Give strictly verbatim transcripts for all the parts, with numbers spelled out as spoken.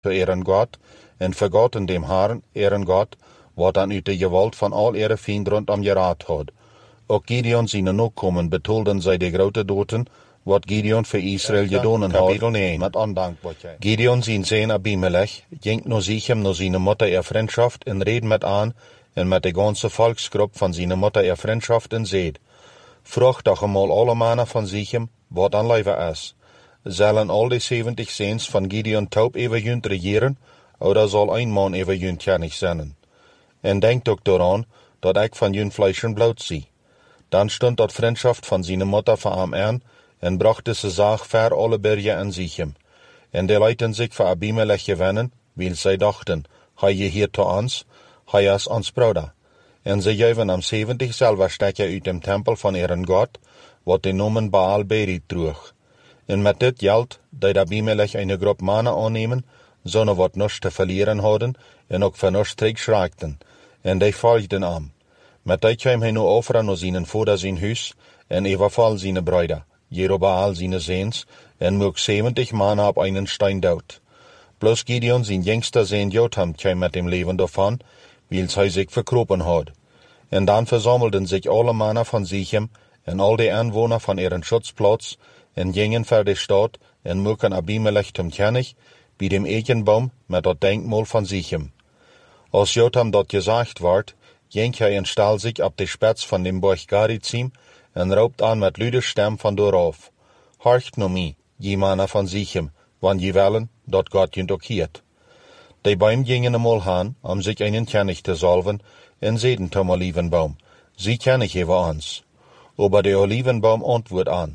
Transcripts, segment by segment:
für ihren Gott, en für Gott in dem Herrn, ihren Gott, wat dan uit de gewalt van al ihre vriend rondom geraad had. Ook Gideon zijn nakomen betolden zij de grote doten, wat Gideon voor Israël gedonen had, met ondankbaarheid. Gideon zijn zoon Abimelech, ging naar Sichem naar zijn moeder ihr vriendschaft en reed met aan, en met de ganze volksgroep van zijn moeder ihr vriendschaft en zeed. Vroeg toch eenmaal alle mannen van Sichem, wat aan leven is. Zullen al die zeventig zoons van Gideon taub eeuwigend regeren, oder zal een man eeuwigend kennig zijn? En denkt ook daaraan, dat ik van jun Fleisch en bloed zie. Dan stond dat vriendschaft van zijn moeder voor hem aan, en brachte ze zaag ver alle bergen en Sichem. En die leiden zich voor Abimelech gewennen, weil zij dachten, hij je hier te ons, hij is ons broeder. En ze geven hem zeventig zilverstekken uit dem tempel van ihren God, wat de nomen Baal Berit droeg. En met dit geld deed Abimelech een groep mannen aannemen, zonder wat niets te verlieren hadden, en ook voor niets terugschraakten. En die volgden hem. Met dit kwam hij nu offeren naar zijn vader zijn huis, en evenval zijn bruider, Jerobaal zijn zoons, en moog zeventig mannen op einen stein dood. Plus Gideon zijn jongste zoon Jotham kwam met dem leven davon, weil hij zich verkropen had. En dan versammelten zich alle mannen van Sichem, en al die Anwohner van ihren Schutzplatz, en gingen voor de stad, en moeken Abimelech zum König, bij dem Ekenbaum met dat denkmal van Sichem. Als Jotham dat gezegd werd, ging hij en stal zich op de spits van dem Berg Garizim, en roopt aan met luide stem van dooraf. Horcht nu mij, je mannen van Sichem, want je willen, dat God junt ook hiert. Die Baum gingen eenmaal aan, om zich einen König te salven, en zeiden zum Olivenbaum, sie König über ons. Aber der Olivenbaum antwoord aan,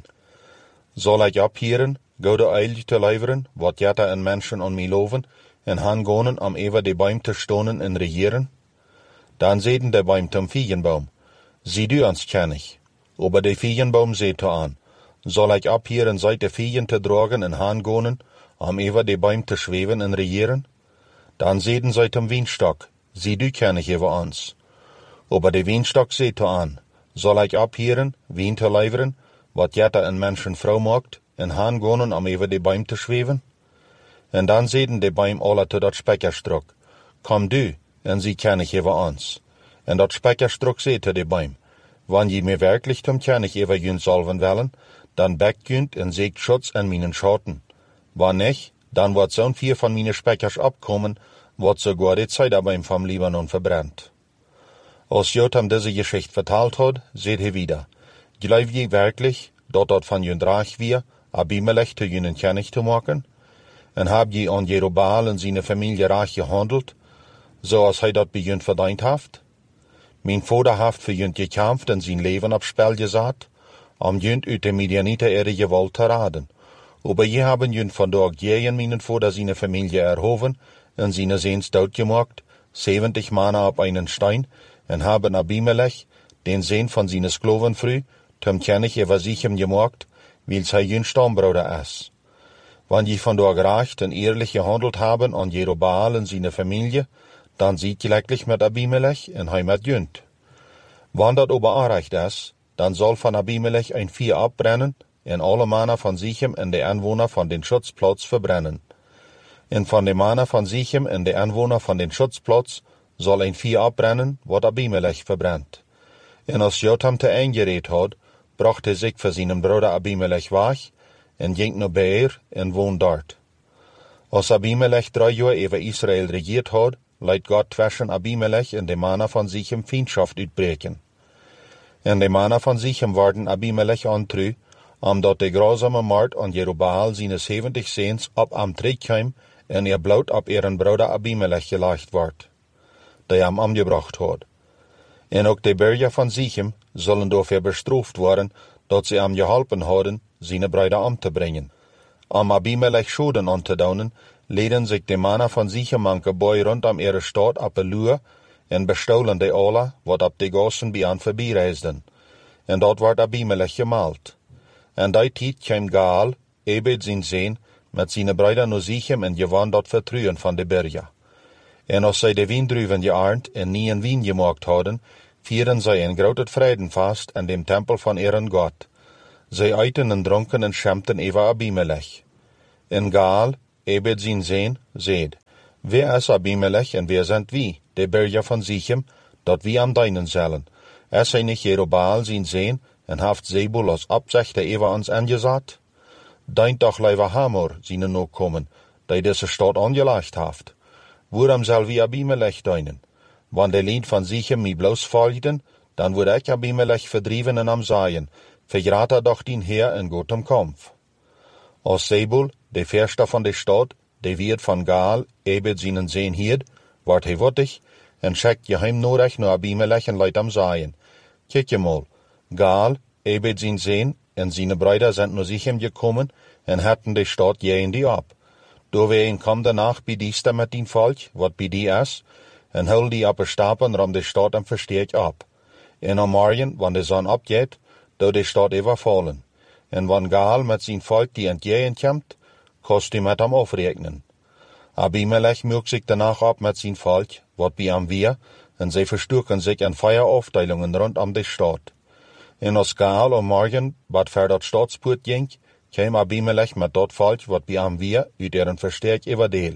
zal ik abhieren, goude eil te leveren, wat jette en mensen aan mij loven, en han gonen om over de Baum te stonen en regieren? Dan zeiden de Baum zum Feigenbaum, sie du ons König. Aber der Feigenbaum seete aan, zal ik abhieren seit de Feigen te dragen en han gonen, om over de Baum te schweven en regieren? Dan zeiden zij zum Wienstock, sie du König über ons. Aber der Wienstock seete aan, zal ik abhieren, wien te leveren, wat jette en mensen vrouw maakt, en han gonen om over de Baum te schweven? En dan zeiden de Baum alle te dat spekkerstrok, kom du, en sie König über ons. En dat spekkerstrok zeete de Baum, wann je mir wirklich zum König über jün salven willen, dan bekt jünt en seegt Schutz en minen Schatten. Wann nicht, dan wordt zo'n vier van meine Speckers abkommen, wat sogar die Zeitarbeim vom Libanon verbrennt. Als Jotham diese Geschichte vertalt hat, seht ihr wieder, glaub je wirklich, dat dat van jün Reich wir, Abimelech te jünen König te maken? En hab je an Jerobaal en seine Familie reich gehandelt, so als hij dat bij jün verdient haft? Mijn vader haft für jün gekämpft en zijn leven op spel gezet, om jün uit de Midianiter ihre Gewalt te raden. Aber je haben jün vandaag jeden mijn vader seine Familie erhoven, en seine Sehns doodgemaakt, zeventig mannen op einen Stein, en haben Abimelech, den Sehn von seine Sklovenfrüh, zum König über Sichem gemaakt, weil hij jün Stammbruder is. Wann je vandaag recht en ehrlich gehandelt haben an Jerobaal en seine Familie, dan sieht gleichlich mit Abimelech en hij met jünt. Wann dat aber aanrecht is, dan soll von Abimelech ein Vieh abbrennen, en alle Mannen von Sichem en de Anwohner von den Schutzplatz verbrennen. En von de Mannen von Sichem en de Anwohner von den Schutzplatz soll ein Vieh abbrennen, wat Abimelech verbrennt. En als Jotham te eingereed had, bracht hij zich voor zijn broeder Abimelech weg, en ging naar Beer en woont dort. Als Abimelech drei jaar over Israël regiert had, leidt God zwischen Abimelech en de Mannen von Sichem Feindschaft uitbreken. En de Mannen von Sichem werden Abimelech antru, omdat de grausame moord aan Jerobaal zijn zeventig zoons op am terugkwam en ihr bloed op ihren broeder Abimelech gelegd wordt, die hem omgebracht had. En ook de burger van Sichem zullen dafür bestraft worden, dat ze hem geholpen hadden, zijn bruider om te brengen. Om Abimelech Schulden aan te doen, leden zich de mannen van Sichem manke boy rondom ihre stad op de luur en bestolen de alle, wat op de gassen bij aan voorbij reisden. En dat wordt Abimelech gemaald. En die tijd kwam Gaal, Ebed zijn zoon, met zijn bruider naar Sichem en gewann dat vertrouwen van de bergen. En als zij de wijndruiven gearnt en nie een wien gemaakt hadden, vieren zij een groot Freudenfest in dem Tempel van ihren God. Zij eiten en dronken en schämten over Abimelech. En Gaal, Ebed zijn zeen, zeed, wer is Abimelech en wer sind wie, de Berger van Sichem, dat wie am deinen zullen. Es hij nicht Jerubbaal zijn zeen, en haft Zebul als Absicht ever ons angesagt? Deint doch leider Hamor zijn nog kommen, die deze stad angelegt haft. Waarom zal wie Abimelech deinen? Wann der Lied van Sichem mi bloos volgden, dan wordt ik Abimelech verdrieven en am Zaaien, vergraat er doch dien Heer in gutem Kampf. Als Zebul, de verste van de stad, de wierd van Gaal, Ebed zijn zeen hierd, wordt hij wottig, en schickt geheim nodig naar Abimelech en leidt am Zaaien. Kijk je mal, Gaal, Ebed zijn zeen, en zijn Brüder sind naar Sichem gekommen, en hatten de stad jähen die ab. Doorheen kwam danach bij dieste met dien volk, wat bij die is, en hul die op de stapen ram de stad en versteek ab. En am morgen, wann de zon opgeht, do de stad even vallen. En wann Gaal met zijn volk die entgegen komt, kost die met hem afrekenen. Abimelech mögt sich danach ab met zijn volk, wat bij hem weer, en zij verstukken zich in feierafdeilingen rondom de stad. En als Gaal am morgen, wat ver dat stadspoort ging, kwam Abimelech met dat volk, wat bij hem weer, uit deren versterk everdeel.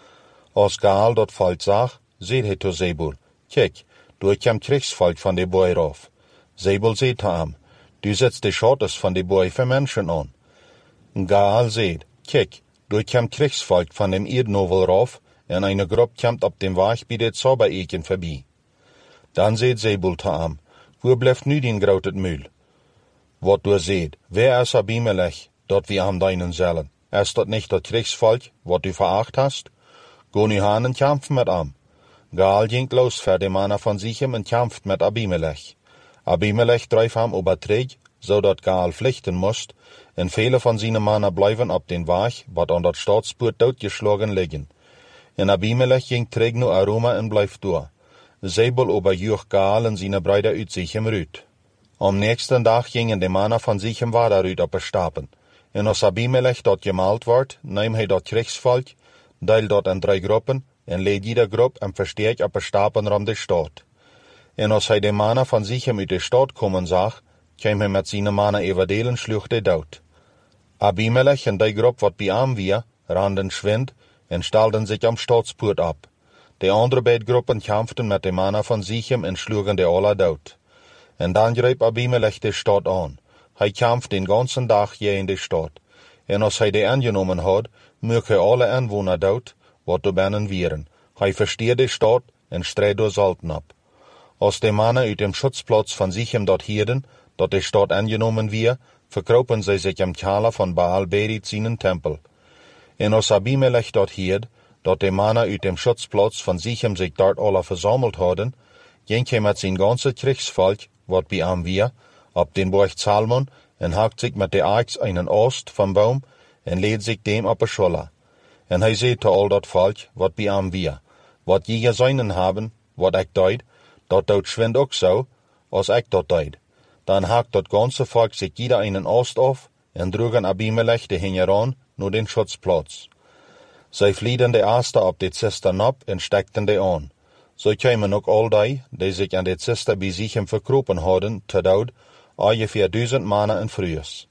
Als Gaal dat volk zag, zei hij tot Zebul, kijk, du kwam Kriegsvolk van de boy rauf. Zebul zei te hem, du setzt de Schottes van de boy für Menschen an. Gaal zei, kijk, du kwam Kriegsvolk van dem Erdnovel rauf, en eine Gruppe komt op dem Weg bij de Zaubereken voorbij. Dan zei Zebul te hem, wo blijft nu din grotet Mühl? Wat du seht, wer is Abimelech, dat wir am deinen zullen? Is dat nicht dat Kriegsvolk, wat du veracht hast? Go nu han en kämpfen met am. Gaal ging los für de Manner von Sichem en kämpft met Abimelech. Abimelech dreif ham überträg, zodat Gaal vluchten moest, en viele von seine Manner blijven op den Weg, wat an dat Staatspoort doodgeschlagen liggen. En Abimelech ging träg nu Aroma en blijft door. Zebul oberjuch Gaal en seine Brüder uit Sichem rüt. Am nächsten Tag gingen de Manner von Sichem weiter rüt op de stapen. En als Abimelech dort gemalt wordt, neem hij dat Kriegsvolk, deil dat in drei Gruppen, en leed jeder Gruppe en versterk op de stapen ram de stad. En als hij de Manner van Sichem uit de stad komen zag, kwam hij met zijn Manner everdelen slucht de dood. Abimelech en die Gruppe wat bij hem weer, randen schwind en stelden zich am Stadspoort ab. De andere beide Gruppen kämpften met de Manner van Sichem en schlugen de alle dood. En dan greep Abimelech de stad aan. Hij kämpft den ganzen dag je in de stad. En als hij de aangenomen had, mög hij alle Anwohner dood, wat er binnen wieren. Hij versteert de stad en strijd door Salten ab. Als de mannen uit dem Schutzplatz van Sichem dort hierden, dat de stad aangenomen wier, verkropen zij zich im Keller van Baal Berit seinen Tempel. En als Abimelech dort hierd, dat de mannen uit dem Schutzplatz van Sichem zich dort alle versammelt hadden, ging hij met zijn ganze Kriegsvolk, wat bij hem wier, op den Berg Zalmon, en hakt zich met de Axt einen Ost vom Baum, en leed zich dem op de scholle. En hij zei te al dat volk, wat bij hem wier, wat je gezeinen hebben, wat ik deed, dat doet schwind ook zo, als ik dat deed. Dan hakt dat ganze volk zich jeder einen Ost auf, en droegen Abimelech de Hingeran naar den Schutzplatz. Zij vlieden de Aster op de Zistern op en stekten de aan. Zo kwamen ook al die, die zich aan de Zister bij Sichem verkropen hadden, te dood, ongeveer duizend mannen en vrouwen.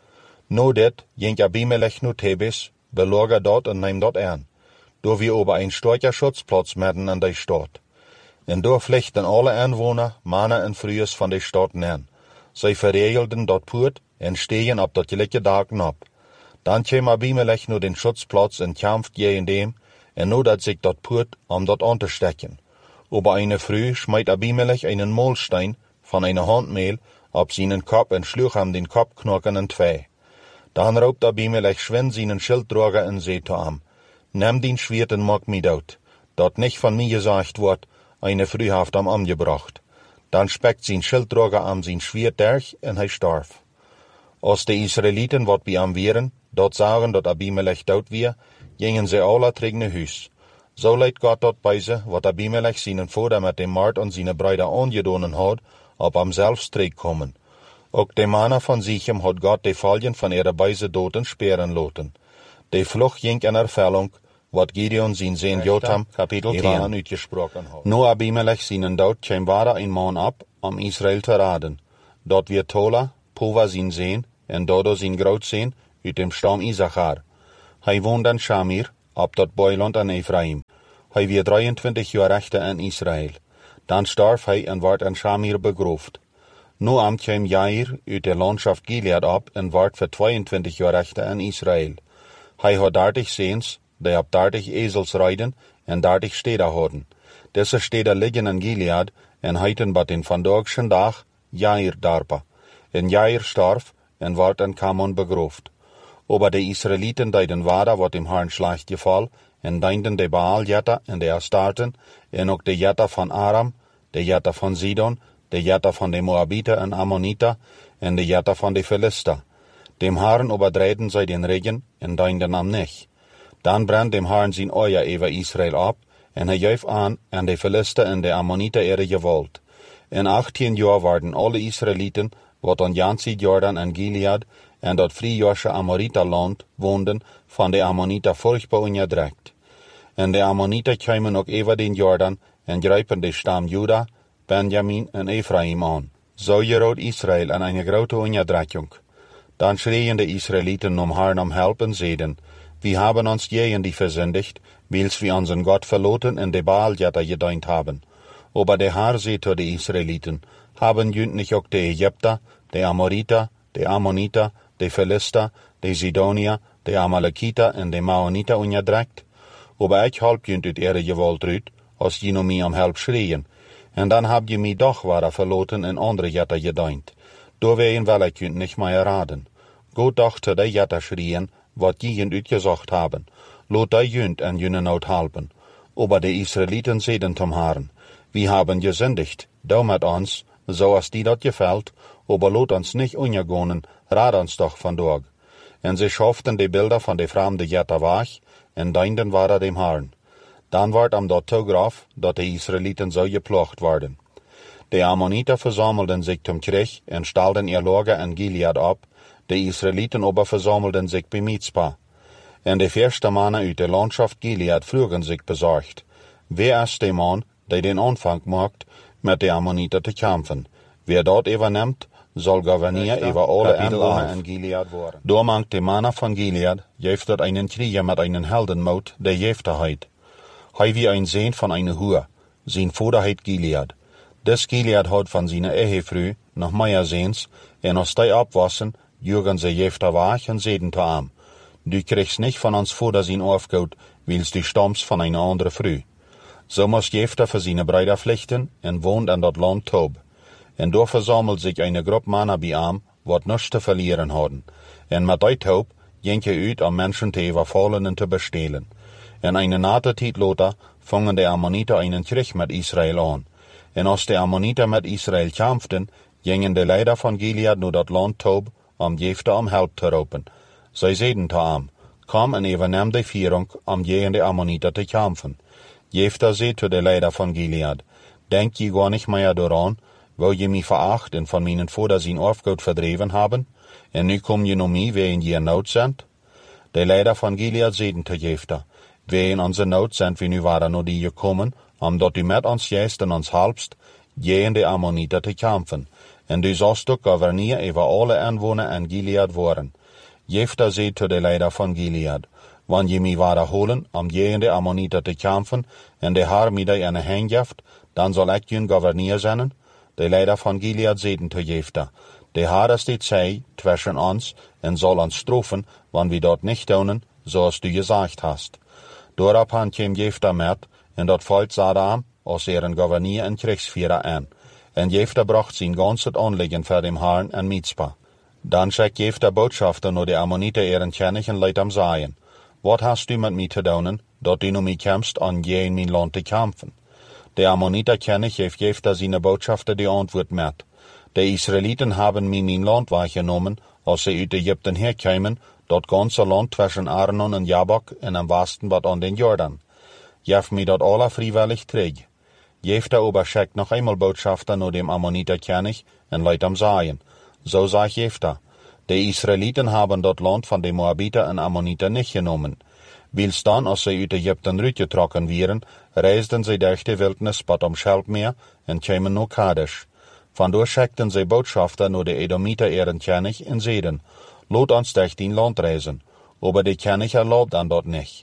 No dit ging Abimelech naar Thebes, beloger dort en neem dort aan, door wir over een starker Schutzplatz midden in de stad. En door vluchten alle Anwohner, mannen en vrouwen van de stad neer. Zij verregelden dat poort en stegen op dat gelijke dagen op. Dan kwam Abimelech naar den Schutzplatz en kämpft gegen dem, en nodat zich dat poort om dat aan te stecken. Over eine Früh schmeidt Abimelech einen Mahlstein von einer Handmehl op seinen Kopf en schlug hem den Kopfknochen in twee. Dan raubt Abimelech schwind seinen Schilddrager en zei te hem, nimm den Schwert en maak mij dood, dat nicht von mir gesagt wordt, eine Früh haft am angebracht. Dan spekt zijn Schilddrager am zijn Schwert durch en hij starf. Als de Israeliten wat bij hem wieren, dat zagen dat Abimelech dood weer, gingen ze alle terug naar huis. Zo leidt Gott dat bij ze, wat Abimelech seinen Vater met dem Mord en zijn Brüder aangedonen had, op hem zelfs terugkomen. Ook de mannen van Sichem had Gott de Folgen van ihre beide doden speren laten. De vlucht ging in Erfüllung, wat Gideon zijn zoon Jotham Ivan uitgesproken had. Nu Abimelech seinen dood kwam weder een man op, om Israël te raden. Dat weer Tola, Pova zijn zoon, en Dodo zijn grootzoon, uit dem Stamm Issachar. Hij woonde in Shamir, ab dat Beiland an Ephraim. Hij wie drieëntwintig jaar rechter in Israël. Dan starf hij en werd in Shamir begroefd. Nu am kwam Jair uit de landschaft Gilead op en werd voor tweeëntwintig jaar rechter in Israël. Hij had dertig zeens, die op dertig ezels rijden en dertig steden hadden. Deze steden liggen in Gilead en heiten bat in vandaagschen dag Jair darpa. En Jair starf en werd in Kamon begroefd. Aber de Israëlieten deiden waarda wat im Herrn slecht geval en dienden de Baal-Jetta en de Astarten en ook de Jetta van Aram, de Jetta van Sidon, de Jetta van de Moabiter en Ammoniter en de Jetta van de Philister. Dem Herrn oberdreiden zij den regen en dienden am nicht. Dan brandt dem Herrn zijn oor over Israël op en hij juif aan en de Philister en de Ammoniter ihre gewalt. In achttien jaar werden alle Israëlieten, wat aan Jansi Jordan en Gilead en dat vrijjaarsche Amoriterland woonden, van de Ammoniter furchtbaar onderdrukt. En de Ammoniter kwamen ook over den Jordan en grijpen de stam Juda, Benjamin en Ephraim aan. Zo gerood Israël aan een grote onderdrukking. Dan schreien de Israëlieten om Herrn om help en zeiden, wir haben uns gegen die versündigt, wils wir unseren Gott verloten en de Baal-Jetta gedient haben. Aber der Herr seht zu de Israëlieten, haben jünd nicht auch de Ägypter, de Amoriter, de Ammoniter, de Philister, de Sidonier, de Amalekiter en de Maoniter onderdrukt? Aber ich halb jünd uit ihre gewalt uit, als je om mij om help schreien. En dan heb je mij doch ware verloten en andere Jetta gedient. Doorwegen wil ik jünd nicht mehr raden. Gott doch zu de Jetta schreien, wat je jünd uitgezocht haben. Lot de jünd en jüne nood helpen. Aber de Israëlieten zeiden zum Herrn, wir haben gesündigt, da mit uns, so als die dat gefällt, aber lot uns nicht untergehen, rad uns doch von dort. En sie schafften die Bilder von de fremde Jetta weg, en dienden waren dem Herrn. Dan werd am dort toegraf, dat de Israëlieten zo geplocht worden. De Ammoniter versammelden sich zum Krieg en stalden ihr Lager in Gilead ab, de Israëlieten aber versammelden sich bei Mizpah. En de eerste mannen uit de landschaft Gilead vroegen zich bezorgd, wer ist der Mann, der den Anfang macht, mit de Ammoniter te kämpfen? Wer dort übernimmt, soll Gouverneur über alle Einwohner in Gilead worden. Da mangt de Manner von Gilead, jeftet einen Krieger mit einen Heldenmut, der jefterheit. Hij wie ein Sehn von einer Hure, sein Vater heit Gilead. Des Gilead hat von seiner Ehefrau noch mehr Sehns, en als die abwassen, jürgen sie jefter wach und seden zu arm. Du kriegst nicht von uns Vater sein Aufgut, wils du stammst von einer anderen Frau. So muss jefter für seine Brüder pflichten en wohnt an dat Land Tob. En door versammelt sich eine Gruppe Männer bei ihm, wat nichts zu verlieren haben. En mit die Taub jenke uit om Menschen te überfallen en te bestehlen. En eine nate tijd later fangen de Ammoniter einen Krieg mit Israel an. En als de Ammoniter mit Israel kämpften, gingen de Leider von Gilead nur dat Land Tob, om Jefter om help te roepen. Zij zeiden te hem, kom en überneem de Führung, om gegen de Ammoniter te kämpfen. Jefter zei zu de Leider von Gilead, denk je gar nicht mehr daran, wo je mich veracht en von meinen Vater sein Aufgut verdreven haben, en nu kom je nog mij, wegen je in Not sind? De Leider von Gilead zeiden te Jefter, wegen onze Not sind wir nu waren nur die gekommen, om dat du met ons juist en ons helpst, gegen de Ammoniter te kämpfen, en du sollst ook Gouverneur über alle Einwohner in Gilead worden. Jefter zei zu de Leider von Gilead, wann je mich waren holen, om gegen de Ammoniter te kämpfen, en de Herr mir die eine Hängjeft, dann soll ich jün Gouverneur sein? De Leider von Gilead zeiden zu Jefter, de Herr ist die Zei zwischen uns, en soll uns strafen, wann wir dort nicht tun, so als du gesagt hast. Doorop kwam Jefter met, en dat volk zat aan, als er een Gouverneur en Kriegsführer aan. En Jefter bracht zijn ganzes Anliegen voor dem Herrn en Mizpah. Dan schickt Jefter Botschafter naar de Ammoniter ihren König en leidt hem zeggen, wat hast du mit mir te doen, dat du nu mij kämpfst, an je in mijn land te kämpfen? De Ammoniter König heeft Jefter seine Botschafter die Antwort met. De Israëlieten haben mir mein Land weggenommen, als sie uit Ägypten herkamen, dat ganze Land zwischen Arnon en Jabok en am Westen wat an den Jordan. Jef mir dat alle freiwillig träg. Jefter aber schickt noch einmal Botschafter naar dem Ammoniter König en leidt hem sagen, so sagt Jefter, de Israëlieten haben dat Land von den Moabiter en Ammoniter nicht genommen. Wils dann, als sie uit Ägypten rütgetrokken wären, reisden sie durch die Wildnis bat am Schelpmeer en kämen naar Kadesh. Vandoor schickten sie Botschafter naar de Edomiter ihren König en zeiden, lot ons durch den Land reisen, aber de König erlaubt an dort nicht.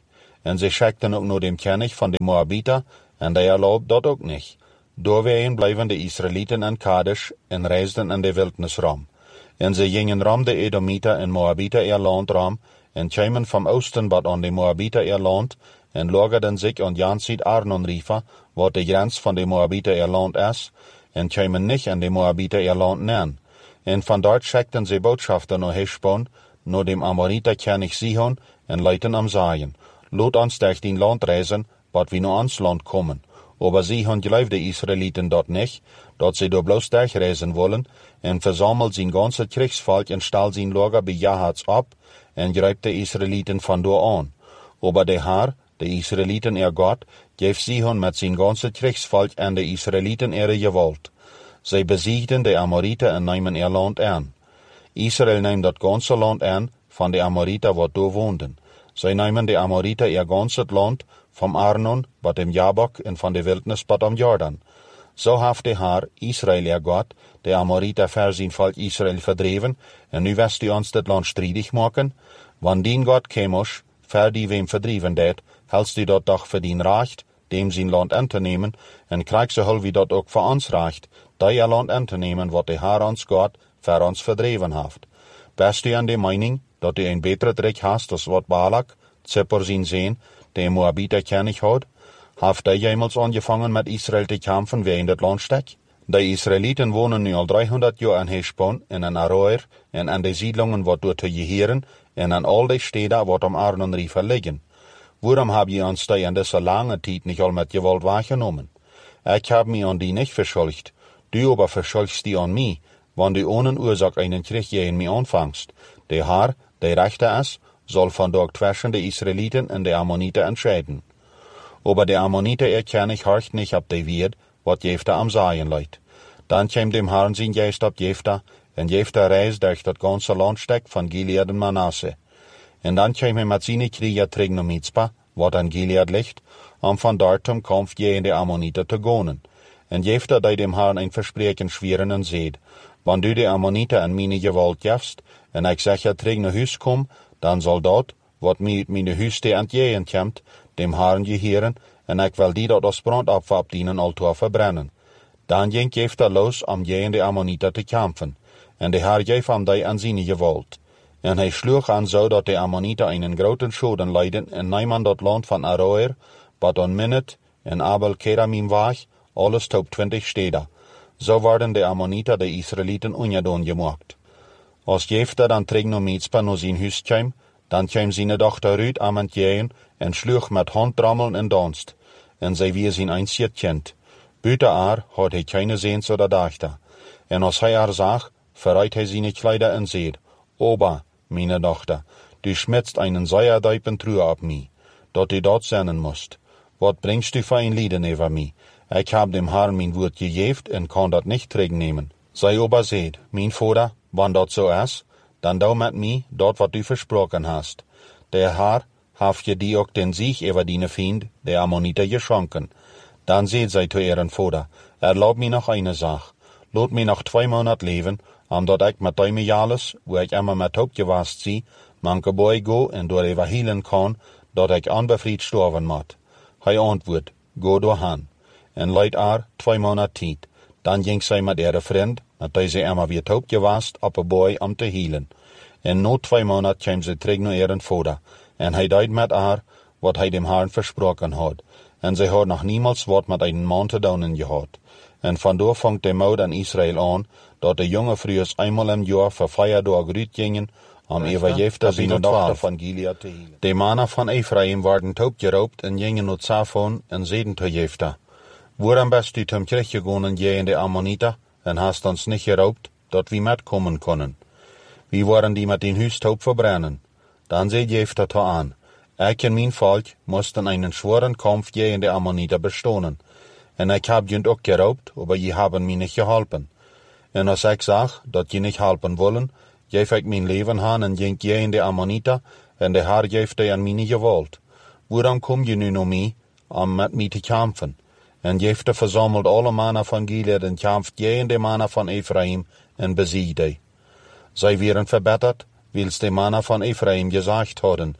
En sie schickten ook nur dem König von den Moabiter, en der erlaubt dort ook nicht. Doorwegen blijven de Israëlieten in Kadesh en reisden in de wildnis rum. En ze gingen rum de Edomiter en Moabiter ihr Land rum, en kwamen vom Osten bad an de Moabiter ihr Land, en lagerden sich an Jansid Arnon River, wat de grens van de Moabiter ihr Land is, en kwamen nicht an de Moabiter ihr Land nähen. En van dort schickten sie Botschafter naar Heshbon, naar dem Amoriter König Sihon, en leiten am Sagen. Lot ons durch den Land reisen, wat wir naar ons Land kommen. Aber Sihon geloofde de Israëlieten dort nicht, dat sie door bloß durchreisen wollen, en versammelt zijn ganze Kriegsvolk en stal zijn Lager bij Jahaz ab, en greift de Israëlieten van door an. Aber de Herr, de Israëlieten ihr Gott, geeft Sihon met zijn ganze Kriegsvolk en de Israëlieten ihre Gewalt. Zij besiegten de Amoriter en nemen ihr Land an. Israel neemt dat ganze Land an van de Amoriter wat door woonden. Zij nemen de Amoriter ihr ganzes Land, vom Arnon, bat dem Jabok en van de Wildnis bat am Jordan. So haft de Herr, Israel ihr Gott, de Amoriter ver zijn volk Israel verdreven, en nu west die ons dit land striedig maken. Wann dien Gott kemosch, ver die wem verdreven deed, helst die dat doch verdien recht, dem zijn land an te nemen, en krijg ze hul wie dat ook voor ons recht, dat ihr land an te nemen, wat de Herr ons Gott ver ons verdreven haft. Best u aan de mening, dat u een betere trek hast, als wat Balak, Zippor zijn zeen, de Moabiter König had? Haft hij jemals angefangen met Israel te kämpfen, wie in dat land stek? De Israëlieten wonen nu al driehonderd jaar in Heshbon, en in Aroer, en aan de siedlungen wat door te jeheren, en aan al de steden wat am Arnon River liggen. Waarom heb je ons die in deze lange tijd niet al met gewalt waargenomen? Ik heb me aan die niet verschuldigd, du aber verschuldigst die aan mij, wann du ohne Ursache einen Krieg gegen mich anfangst. Der Herr, der Rechter ist, soll von dort zwischen de Israeliten en de Ammoniter entscheiden. Aber der Ammoniter ihr König horcht nicht ab de Wied, wat Jefta am Sagen leid. Dann käm dem Herrn sein Geist ab Jefta, en Jefta reist durch dat ganze Landsteck von Gilead en Manasse. En dann käm er mit seine Krieger terug naar Mizpa, wat an Gilead ligt, om van dort zum Kampf gegen de Ammoniter te gonen. En Jefta deed dem Herrn ein Versprechen schweren en zeed, wann du de Ammoniter en meine Gewalt gevst, en ik zeg je terug naar huis kom, dan zal dat, wat mij uit mijn huis te entjeen komt, dem Herrn geheren, en ik wil die dat als brandopfer dienen altoor verbrennen. Dan ging Jefta los om tegen de Ammoniter te kämpfen, en de Herr geef hem die aan zijn gewalt. En hij sloeg aan zo dat de Ammoniter einen groten Schaden leiden en namen dat land van Aroer, wat on Minnet en Abel Keramim war, alles tot twintig steden. So worden de Ammoniter de Israëlieten ongedaan gemaakt. Als Jefta dan terug naar Mizpa naar zijn huis kwam, dan kwam zijn dochter Ruth aan het jeen en sloeg met handtrammelen en danst. En zij wie zijn einzig kind. Buiten haar had hij keine Seens oder Dachter. En als hij haar zag, verreit hij zijn Kleider en zeid, Oba, meine Dochter, du schmitzt einen säuerdeuten Trühe ab mij, dat du dort sennen musst. Wat bringst du für ein Lieden über mij? Ich hab dem Herrn mein Wort gegeben en kann dat nicht zurücknehmen. Sei aber seht, mein Vater, wann dat so ist, dann dau mit mir dort, wat du versprochen hast. Der Herr haft je die auch den Sieg über deine Feind, der Ammoniter, geschenken. Dann seht sei zu ihren Vater, erlaub mir noch eine Sache. Lot mir noch zwei Monate leben, am dat ich mit deinem Jahres, wo ich immer mit Haupt gewast sie, manche Boy go en door even healen kann, dat ich unbefriedigt sterben moet. Hij antwoord, go door han. En leid haar twee Monate tijd. Dan ging zij met ihre Freund, met deze immer weer Haupt gewast, op een boy om te healen. En na twee Monate kwam ze terug naar ihren Vater. En hij deed met haar, wat hij dem Herrn versprochen had. En zij had nog niemals wat met einen Mann te doen gehad. En vandoor vangt de moed aan Israël aan, dat de jonge vrouwen eenmaal im jaar voor vier dagen uitgingen, om even Jefta zijn dochter van Gilead te healen. De mannen van Ephraim werden taub geraubt en gingen naar Zaphon en zeiden te Jefta, waarom bist du zum Krieg gegangen gegen de Ammoniter en hast ons nicht geraubt, dat wir mitkommen können? Wir waren die mit den Huis taub verbrennen. Dann seht Jefta to an, ich en mein Volk mussten einen schweren Kampf gegen de Ammoniter bestonen. En ik hab jent ook geraubt, aber je haben mir nicht geholpen. En als ik sag, dat je nicht helpen wollen, geef ik mijn leven aan en jent je in de Ammoniter, en de Herr geeft die aan mijn gewalt. Waarom kom je nu naar mij, om met mij te kämpfen? En Jefta versammelt alle mannen van Gilead en kämpft gegen de mannen van Ephraim en besiegt die. Zij werden verbettert, wils de mannen van Ephraim gesagt hadden,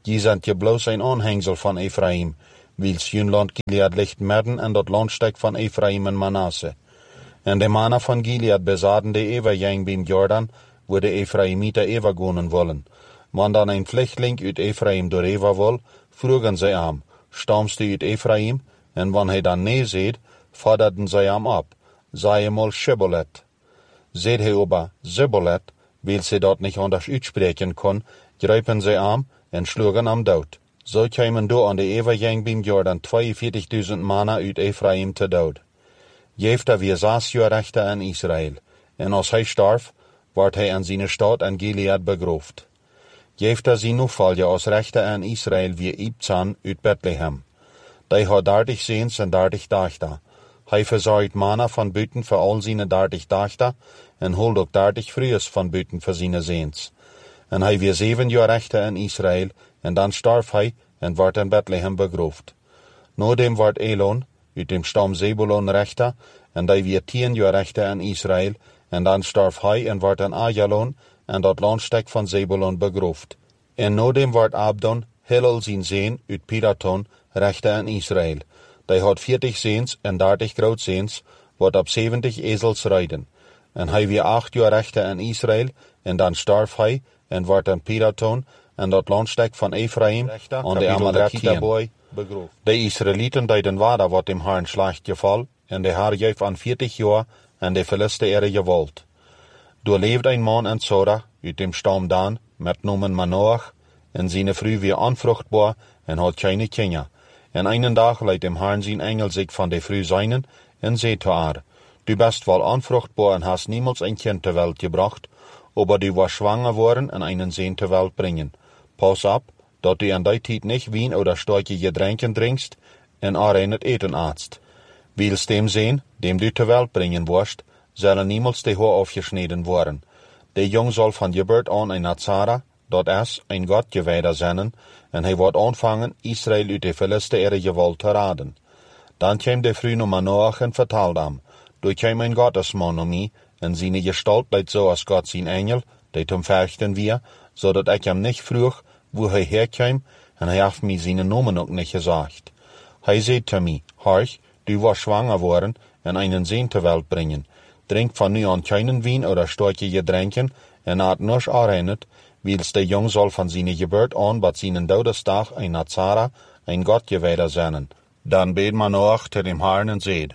Je sind je bloos een aanhangsel van Ephraim, wils jun land Gilead ligt midden en dat landstek van Ephraim en Manasse. En de mannen van Gilead bezaden de Everjang beim Jordan, wo de Ephraimiter overgonen wollen. Want dan een vluchteling uit Ephraim door Eva wil, vroegen zij hem, stamst u uit Ephraim? En wanneer hij dan nee zeed, vaderden zij hem op, zei hem al Shibbolet. Zeed hij aber Zibbolet, weil sie dort nicht anders uitspreken kon, greipen zij hem en sloegen hem dood. Zo kwamen door aan de Everjang beim Jordan tweeënveertigduizend mannen uit Ephraim te dood. Jefta weer zes jaar rechter in Israël, en als hij starf, wordt hij in zijn stad in Gilead begroofd. Jefta zijn opvalje als rechter in Israël wie Ibzan uit Bethlehem. Die had dertig zeens en dertig dachten. Hij verzorgt mannen van buiten voor al zijn dertig dachten, en holt ook dertig vrouwen van buiten voor zijn zeens. En hij weer zeven jaar rechter in Israël, en dan starf hij en wordt in Bethlehem begroofd. Nodem wordt Elon, uit dem stam Zebulon rechter, en die weer tien jaar rechter in Israël, en dan starf hij en wordt in Ajalon, en dat landstek van Zebulon begroofd. En nodem wordt Abdon, Hillel zijn zeen, uit Piraton, rechter in Israël. Die had veertig zeens en dertig grootzeens, wat op zeventig ezels rijden. En hij weer acht jaar rechter in Israël, en dan starf hij, en wordt in Piraton, en dat landstek van Ephraim, aan de Amalekieën begroofd. De Israëlieten deden waarde wat dem Herrn slecht geval, en de Herr geef aan veertig jaar, en de Philister ere gewollt. Door leeft een man in Zora, uit dem stam Dan, met noemen Manoach, en zijn vrouw weer onvruchtbaar, en had keine Kinder. En einen dag leidt dem Herrn zijn engel zich van de vrouw zijnen, en zei te haar, du bist wel onvruchtbaar en hast niemals ein Kind ter Welt gebracht, aber du warst schwanger worden en einen Sohn ter Welt bringen. Pass op, dat du in die tijd nicht Wien oder starke Getränken trinkst, en auch nicht eten aatst. Wils dem Sohn, dem du ter Welt bringen wirst, zullen niemals de Haar aufgeschneden worden. De Jung soll von Geburt an ein Nazara, dat is, ein Gottgewijder zijn, en hij wordt aanvangen Israël uit de Philister ere gewalt te raden. Dan kwam de vrouw naar Manoach en vertelde hem, du kwam een Gottesman om mij, en zijn gestalt leidt zo als God zijn engel, die hem verchten wir, zodat ik hem niet vroeg, wo hij herkwam, en hij heeft mij zijn nomen ook niet gezegd. Hij zei te mij, horch, du was schwanger worden, en einen Sohn ter Welt bringen. Drink van nu aan keinen Wien oder starke Getränken, en aat nisch aanreinet, wils de Jung soll von seiner Geburt an, bat seinen Todestag ein Nazara, ein Gottgewijder zijn. Dan bed Manoach te dem Herrn en zeid,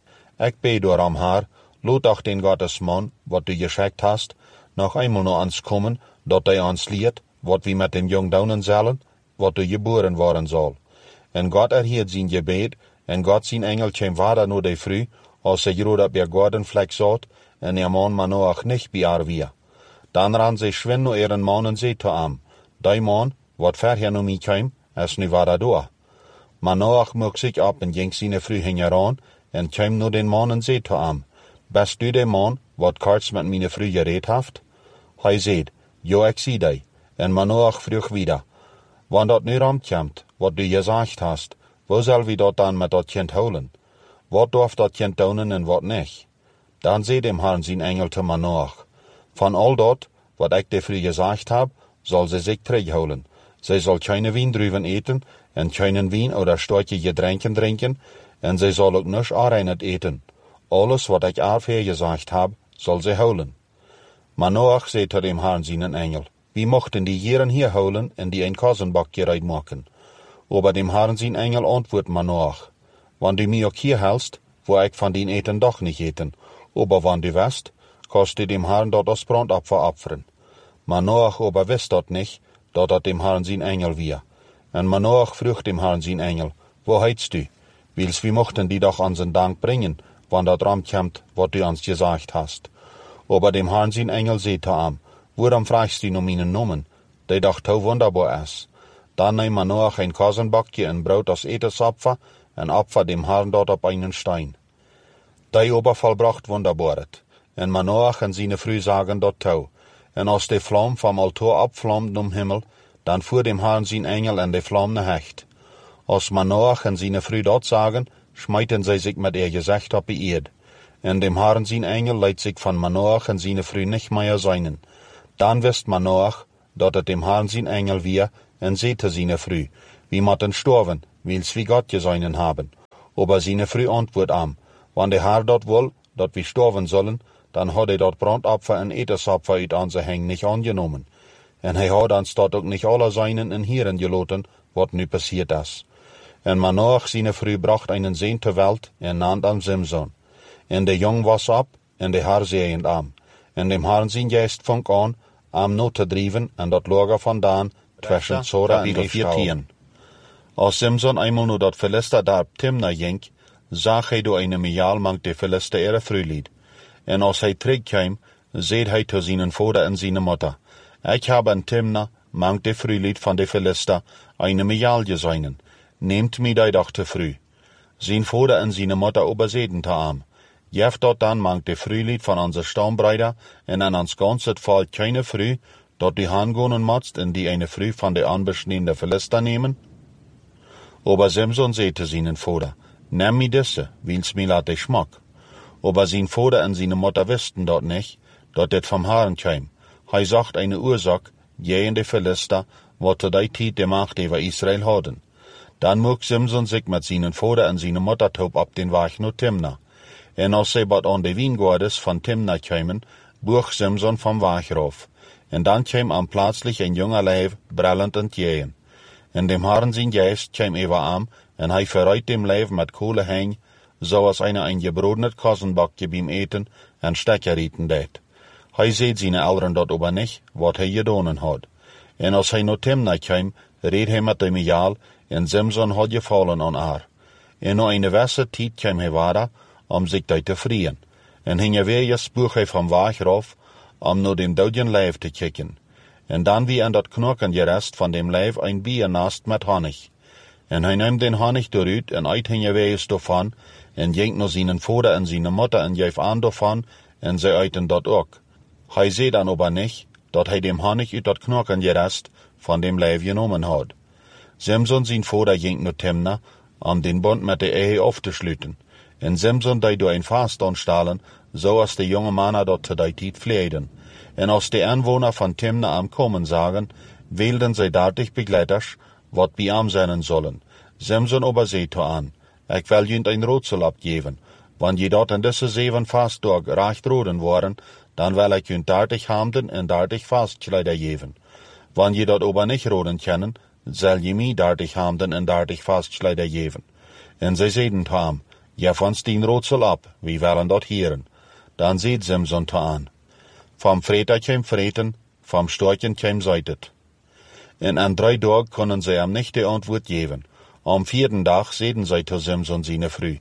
ik bed door am Herr, lot auch den Gottesmann, wat du geschickt hast, noch einmal naar ons kommen, dat hij ons leert, wat we met dem Jung doen zullen, wat du geboren worden zal. En God erhielt zijn gebed, en God zijn engel kwam vader naar de vrouw, als hij groot op ihr Gartenfleck zat, en ihr man Manoach nicht bij haar weer. Dan ran sie schwind naar ihren man en zei te hem, die man, wat verher naar mij kwam, is nu vader door. Manoach mocht zich op en ging zijn vrouw hingeran, en kwam naar den man en zei te hem, bist du de man, wat karts met mijn vrouw gereed heeft? Hij zei, ja, ik zie die. En Manoach vroeg wieder, wanneer dat nu ramkomt, wat du gezegd hast, wo zal we dat dan met dat kind houden? Wat darf dat kind doen en wat niet? Dan zei dem Herrn zijn engel te Manoach, van al dat, wat ik de vrouw gezegd heb, zal ze zich terughouden. Zij zal keine Wiendruven eten, en keinen Wien oder starke Getränken drinken, en zij zal ook nisch aanreinet eten. Alles, wat ik haar gezegd heb, zal ze houden. Manoach zei te dem Herrn zijn engel, wie mochten die Jeren hier houden en die een Kassenbak gereid maken? Aber dem Herrn zijn engel antwoord Manoach, wanneer du mij ook hier hältst, wo ik van dien eten doch niet eten, aber wanneer du west, kannst du dem Herrn dat als Brandopfer opfern. Manoach aber wist dat nicht, dat dat dem Herrn zijn engel wir. En Manoach vroeg dem Herrn zijn engel, wo heitst du? Wils wir mochten die doch an zijn Dank bringen, wanneer dat ramkomt, wat du ons gesagt hast. Aber dem Herrn zijn engel zei te hem, waarom fragst du naar mijn nomen? Die dacht hoe wunderbar is. Dan neem Manoach een Kassenbakje en brood als Etensopfer, en opfer dem Herrn dort op einen Stein. Die aber vollbracht wunderbaret. En Manoach en zijn vrouw sagen dat touw. En als de vlam vom Altar abflammt om Himmel, dan voer dem Herrn zijn engel en de vlam ne hecht. Als Manoach en zijn vrouw dat sagen, schmeiten zij zich met ihr gezicht op die Erd. En dem Herrn zijn engel leidt zich van Manoach en zijn vrouw nicht mehr seinen. Dan wist Manoach, dat het dem Herrn zijn engel weer, en sehte seine Frü, wie matten storven, wils wie Gott geseinen haben. Aber seine Frü antwoord am, wann der Herr dort will, dat wir storven sollen, dann hat er dort Brandopfer en Etersopfer uit onze heng nicht angenommen. En hij had dan dort ook nicht alle seinen en Hieren geloten, wat nu passiert is. En Manoach seine Frü bracht einen Sehn ter Welt, en nannt am Simson. En de Jong was ab, en de Herr sehend am. En dem Herrn zijn geest fang an, am not te driven, en dat Lager vandaan, zwischen Zora en Ephraim. Als Simson einmal nur dat Philister daar Timna jink, zag hij door eine Mial mank de Philister ihre Frühlied. En als hij terugkwam, zeed hij te zijn vader en zijn moeder. Ik heb in Timna mank de Frühlied van de Philister eine Mial geseinen. Nehmt mi die dag te früh. Zijn vader en zijn moeder überseden te am. Jef dort dan mank de Frühlied van onze Staumbreider en an ons ganzet Fall keine Früh, dort die Hangonen matzt en die eine Früh van de anbeschneende Philister nehmen? Aber Simson sehte seinen Vater, nimm mi disse, wils mi lat de schmack. Aber sein Vater en seine Mutter wisten dort nicht, dort det vom Herrn käm. Hij sagt eine Ursache, jähen de Philister, wat te die Tiet de Macht über Israel hadden. Dann mocht Simson sich mit seinen Vater en seine Mutter taub ab den Weg naar Timna. En als sie bad an de Wiengoordes van Timna kämen, buch Simson vom Weg rauf. En dan käm am plötzlich ein junger Leib brellend entgegen. En dem Herrn sein Geist käm über am, en hij verreit dem Leib mit Kohle heng, so als einer ein gebrodenet Kassenbackje beim Eten en Stecker rieten det. Hij seht seine Eltern dort aber nicht, wat hij gedonen had. En als hij naar Timna käm, reed hij met de Mial, en Simson had gefallen an haar. En na eine gewisse Tijd käm hij weiter, om zich dat te vrien. En hing weer je spoeg hij van Weg rauf, om naar dem douden Leib te kijken. En dan wie an dat knokken gerest van dem Leib ein Bier nast met Honig. En hij neemt den Honig eruit en uit hing je wees daarvan, en jenkt naar zijn vader en zijn moeder en geeft aan daarvan, en zij uiten dat ook. Hij zei dan aber nicht, dat hij dem Honig uit dat knokken gerest van dem Leib genomen had. Simson zijn vader jenkt naar Timna, om den Bund met de Ehe auf te sluiten. En Simson die door een Fast anstalen, so als de jonge Männer dort te die Tijd vleiden. En als de Anwohner van Timna am Kommen sagen, wählten sie dertig Begleiters, wat bij am sein sollen. Simson aber seht an, ich will jünd ein Rätsel abgeben. Wann je dort in diese sieben Fastdag recht roden waren, dann will ich jünd dertig Hemden en dertig Fastkleider geben. Wann je dort aber nicht roden können, soll je mi dertig Hemden en dertig Fastkleider geben. En sie sehten ham, ja vonst den Rätsel ab, wie wollen dort hören. Dann seht Simson an. Vom Freter käm Freten, vom Storchen käm Seitet. En an drei Tagen können sie am nicht die Antwort geben. Am vierten Tag sehen sie zu Simson seine Früh.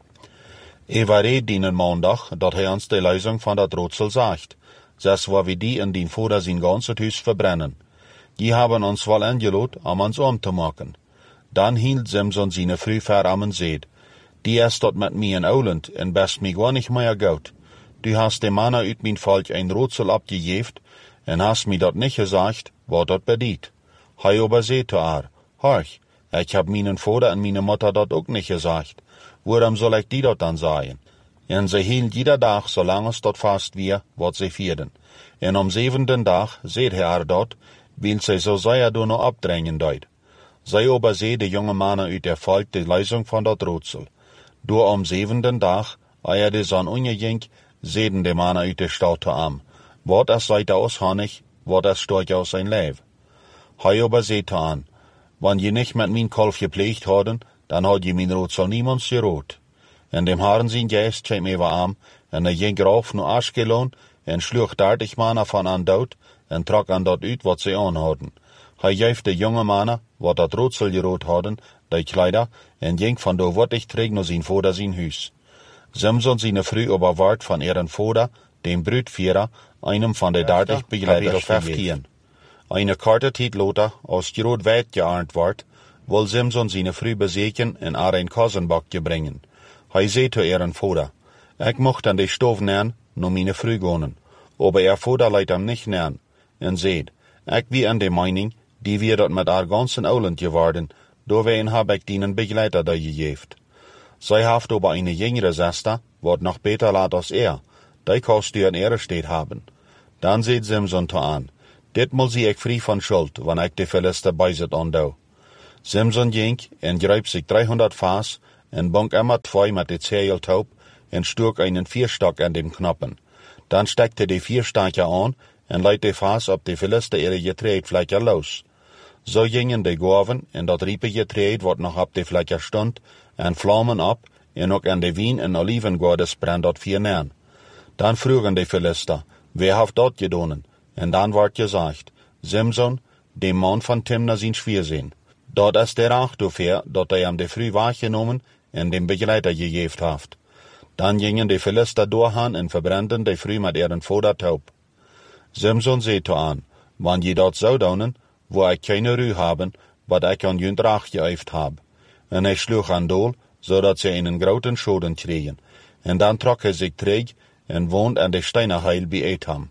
Ewa red dienen Montag, dat hij ons de Lösung von dat Rätsel sagt. Das war wie die in den Vater sein ganzes Haus verbrennen. Die haben uns wohl angelot, um uns umzumachen. Dann hielt Simson seine Früh ver am und seht, die ist dort mit mir in Auland en best mir gar nicht mehr gut. Du hast dem Mann uit mein Volk ein Rätsel abgejeft en hast mir dort nicht gesagt, wat dort bedient. Hij aber seht er, horch, ich hab meinen Vater und meine Mutter dort auch nicht gesagt. Warum soll ich die dort dann sagen? En sie hielt jeder Tag, solange es dort fast wir, wat sie vierden. En am siebenten Tag seht er dort, will sie so sehr du noch abdrängen deut. Sie aber seht die junge Männer uit der Volk die Lösung von dort Rätsel. Du am siebenten Tag, eier die Sonne ungejink, sehden die Männer uit der Stadt am. Wat es seid aus Honig, wat es storch aus sein Leib. Hei aber seht an, wann je nicht mit min Kolf gepflegt hadden, dann had je min Rätsel niemands gerot. En dem Herrn sein Geist käm ewa am, en er ging rauf nur Aschkelon, en schluch dertig Männer von an dort, en trok an dort uit wat sie anhadden. Hij geeft de jonge Männer, wat dat Rätsel gerot hadden, die Kleider, en ging von do wat ich träg nur sein Vater sein Hüs. Simson seine Früh aber ward von ihren Vater, dem Brüdvierer, einem von de dertig Begleiter fünfzehn. Eine Karte tit Lothar, aus Gerot weit geahnt ward, wohl Simson seine Früh beseken en ar ein Kassenbackje bringen. Hij zei zu ihren Vater, ich mocht an de Stof nähren, no meine Früh gonen. Aber ihr Vater leidt am nicht nähren. En seht, ich wie an de Meinung, die wir dort mit ar ganzen Auland geworden, do wen hab ich dienen Begleiter da gegeft. Zij haft aber eine jüngere Schwester, wat noch beter laat als er, die kost die an ihre steht haben. Dann seht Simson to an, Ditmaal zie ik vrij van schuld, wanneer ik de Philister bijzet ondou. Simson ging en greep zich driehonderd vaas en bonk immer twee met het zeiltaub en stuk einen vierstok aan dem Knoppen. Dan steckte de vierstokje aan en leidt de vaas op de Philister ihre Getreidfläche los. So gingen de Gorven en dat riepe Getreid, wat nog op de Fläche stond, en vlammen op, en ook aan de wien en olivengordes brand dat vier neer. Dan vroegen de Philister, wer heeft dat gedaan? En dan wordt gezegd, Simson, de man van Timna zijn Schwiersinn. Dat is der Achterveer, dat hij hem de früh waargenomen en dem Begleiter gegeven heeft. Dan gingen de Philister doorgaan en verbranden de früh met ihren Vordertaub. Simson zei toe aan, wanneer je dat zou doen, wo ik keine Ruhe haben, wat ik aan jun Drach geëifd heb. En hij sloeg aan dool, zodat ze einen groten Schoden kregen. En dan trok hij zich terug en woont aan de Steinerheil bij Etham.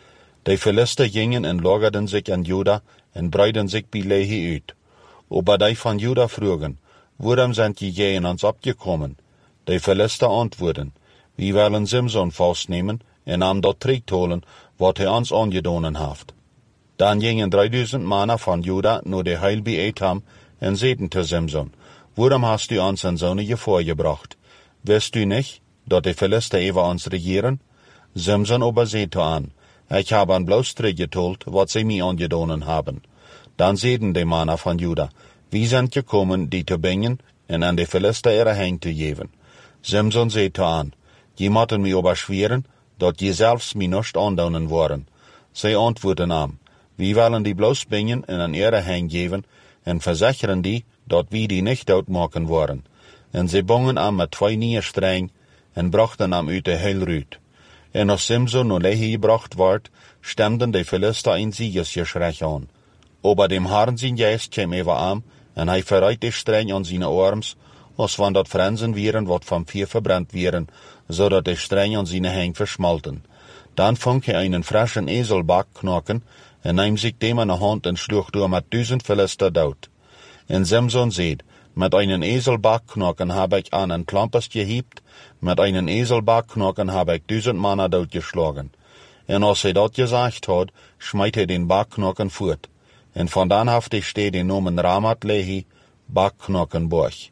De Philister gingen en lagerden zich aan Juda en breiden zich bij Lehi uit. Aber die van Juda vroegen, waarom sind je gegen ons opgekommen? De Philister antwoorden, wir willen Simson vastnemen en hem dat terugholen, wat hij ons aangedaan heeft. Dan gingen drieduizend mannen van Juda naar de Heil bij Etham en zeiden te Simson, waarom hast du ons in zo'n gevaar gebracht? Wist du nicht, dat de Philister over ons regieren? Simson aber zei toe aan, ich habe an bloß teruggetold, wat sie mir aangedaan haben. Dan zeiden de mannen van Juda, wie sind gekommen, die te brengen en aan de Philister ihre Hang te geven. Simson zei toe aan, je moeten mij aber schweren, dat je zelfs mij nicht aandonen worden. Zij antwoorden aan, wir willen die bloß brengen en aan ihre Hang geven en verzekeren die, dat wir die nicht uitmaken worden. En zij bongen aan met twee nieuwe streng en brachten hem uit de Heilruut. En als Simson naar Lehi gebracht werd, stemden de Philister een siegesgeschrei aan. Aber dem Herrn zijn geest kwam over aan, en hij verreit de streng aan zijn arms, als van dat Frenzen wieren wat van vier verbrannt wieren, zodat de streng aan zijn hang verschmalten. Dan vond hij einen frischen Eselbak knoken, en nam zich dem aan de hand en sloeg door met duizend Philister dood. En Simson zeid, met einen Eselbakknochen habe ich an ein Klampers gehiebt, mit einen Eselbakknochen habe ich duizend Mann doodgeschlagen. En als hij dat gesagt hat, schmeit hij den Bakknochen voort. En vandaan heeft hij steed den Namen Ramat Lehi, Bakknochenborg.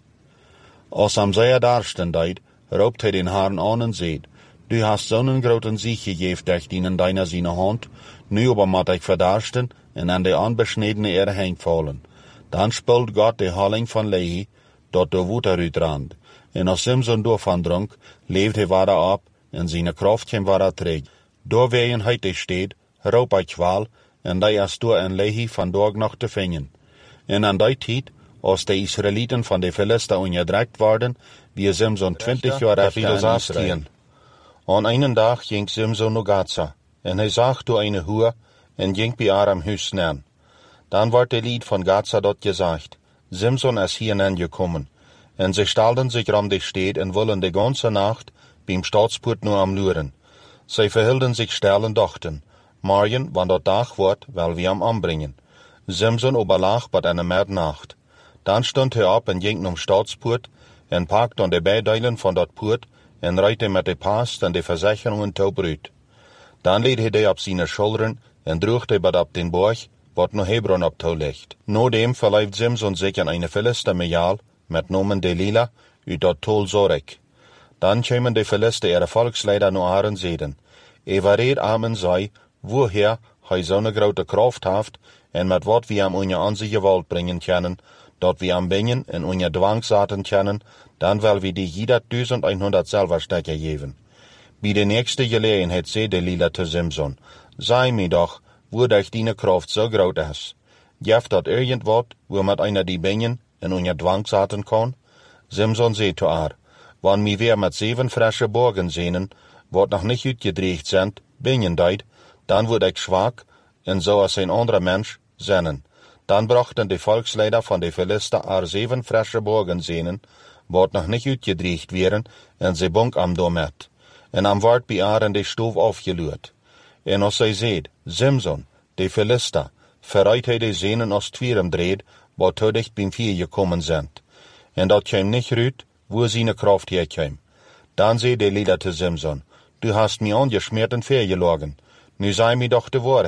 Als hem zij darsten deed, roept hij den Herrn aan en zeid, du hast zo'n groten Sieg gegeven durch dienen deiner seine Hand, nu aber moet ik verdarsten en aan de aanbesnedene Erde hang vallen. Dan spult Gott de halling van Lehi, dat de woed eruit rand. En als Simson doorvan dronk, leeft hij weer op, en zijn kracht kwam weer terug. Door wegen hij de steed, roep hij kwaal, en die is door en Lehi van dag nog te vingen. En aan die tijd, als de Israëlieten van de Philister onderdrukt worden, wie Simson twintig jaar efter in Israël. Aan einen dag ging Simson naar Gaza, en hij zag door eine Hure, en ging bij haar am huis neer. Dan wordt de Lied van Gaza dort gesagt, Simson is hierhin gekommen, en sie stalden sich rum de Steed en willen de ganze Nacht beim Staatspoort nur am luren. Sie verhielden sich still en dachten, morgen, wann dat Tag wordt, wel wir am anbringen. Simson oberlag bei einer Nacht. Dan stond hij op en ging zum Staatspoort, en pakte aan de beideilen van dat poort, en reite met de paas en de verzekeringen taub uit. Dan leed hij die op zijn schoulderen, en droeg hij bij op den borg, wat naar Hebron op toe ligt. Nodem verleift Simson zich aan een Philister Mejal, met Namen Delila, uit dat Tol Zorek. Dan kwamen de Philister ihre volksleider naar haar en zeiden, Evereed amen zij, woher hij zo'n grote kracht heeft, en met wat we hem onder onze gewalt brengen kunnen, dat we hem bingen en onder dwang zaten kunnen, dan wel we die jeder duizendhonderd Silberstücke geven. Bij de nächste gelegenheid zei Delila te Simson, sei mir doch, wodurch deine Kraft so groot is. Geeft dat irgendwat, wo met einer die bingen en onder dwang zaten kan? Simson zei te haar, wann mi weer met zeven frische borgen zenen, wat nog niet uitgedreigd zijn, bingen deed, dan word ik zwak, en zo als een andere mens, zennen. Dan brachten de volksleider van de Philister haar zeven frische borgen zenen, wat nog niet uitgedreigd wären, en ze bonk am domet. En am wordt bij haar in de stoof afgeluurd. En als zij zeid, Simson, de Philister, verreit hij de zenen als twierem dreed, wat te dicht beim vier gekommen zijn. En dat kwam niet uit, wo zijn kracht herkwam. Dan zei Delila te Simson, du hast mir angeschmiert en vergelogen. Nu sei mir doch de Wahrheit,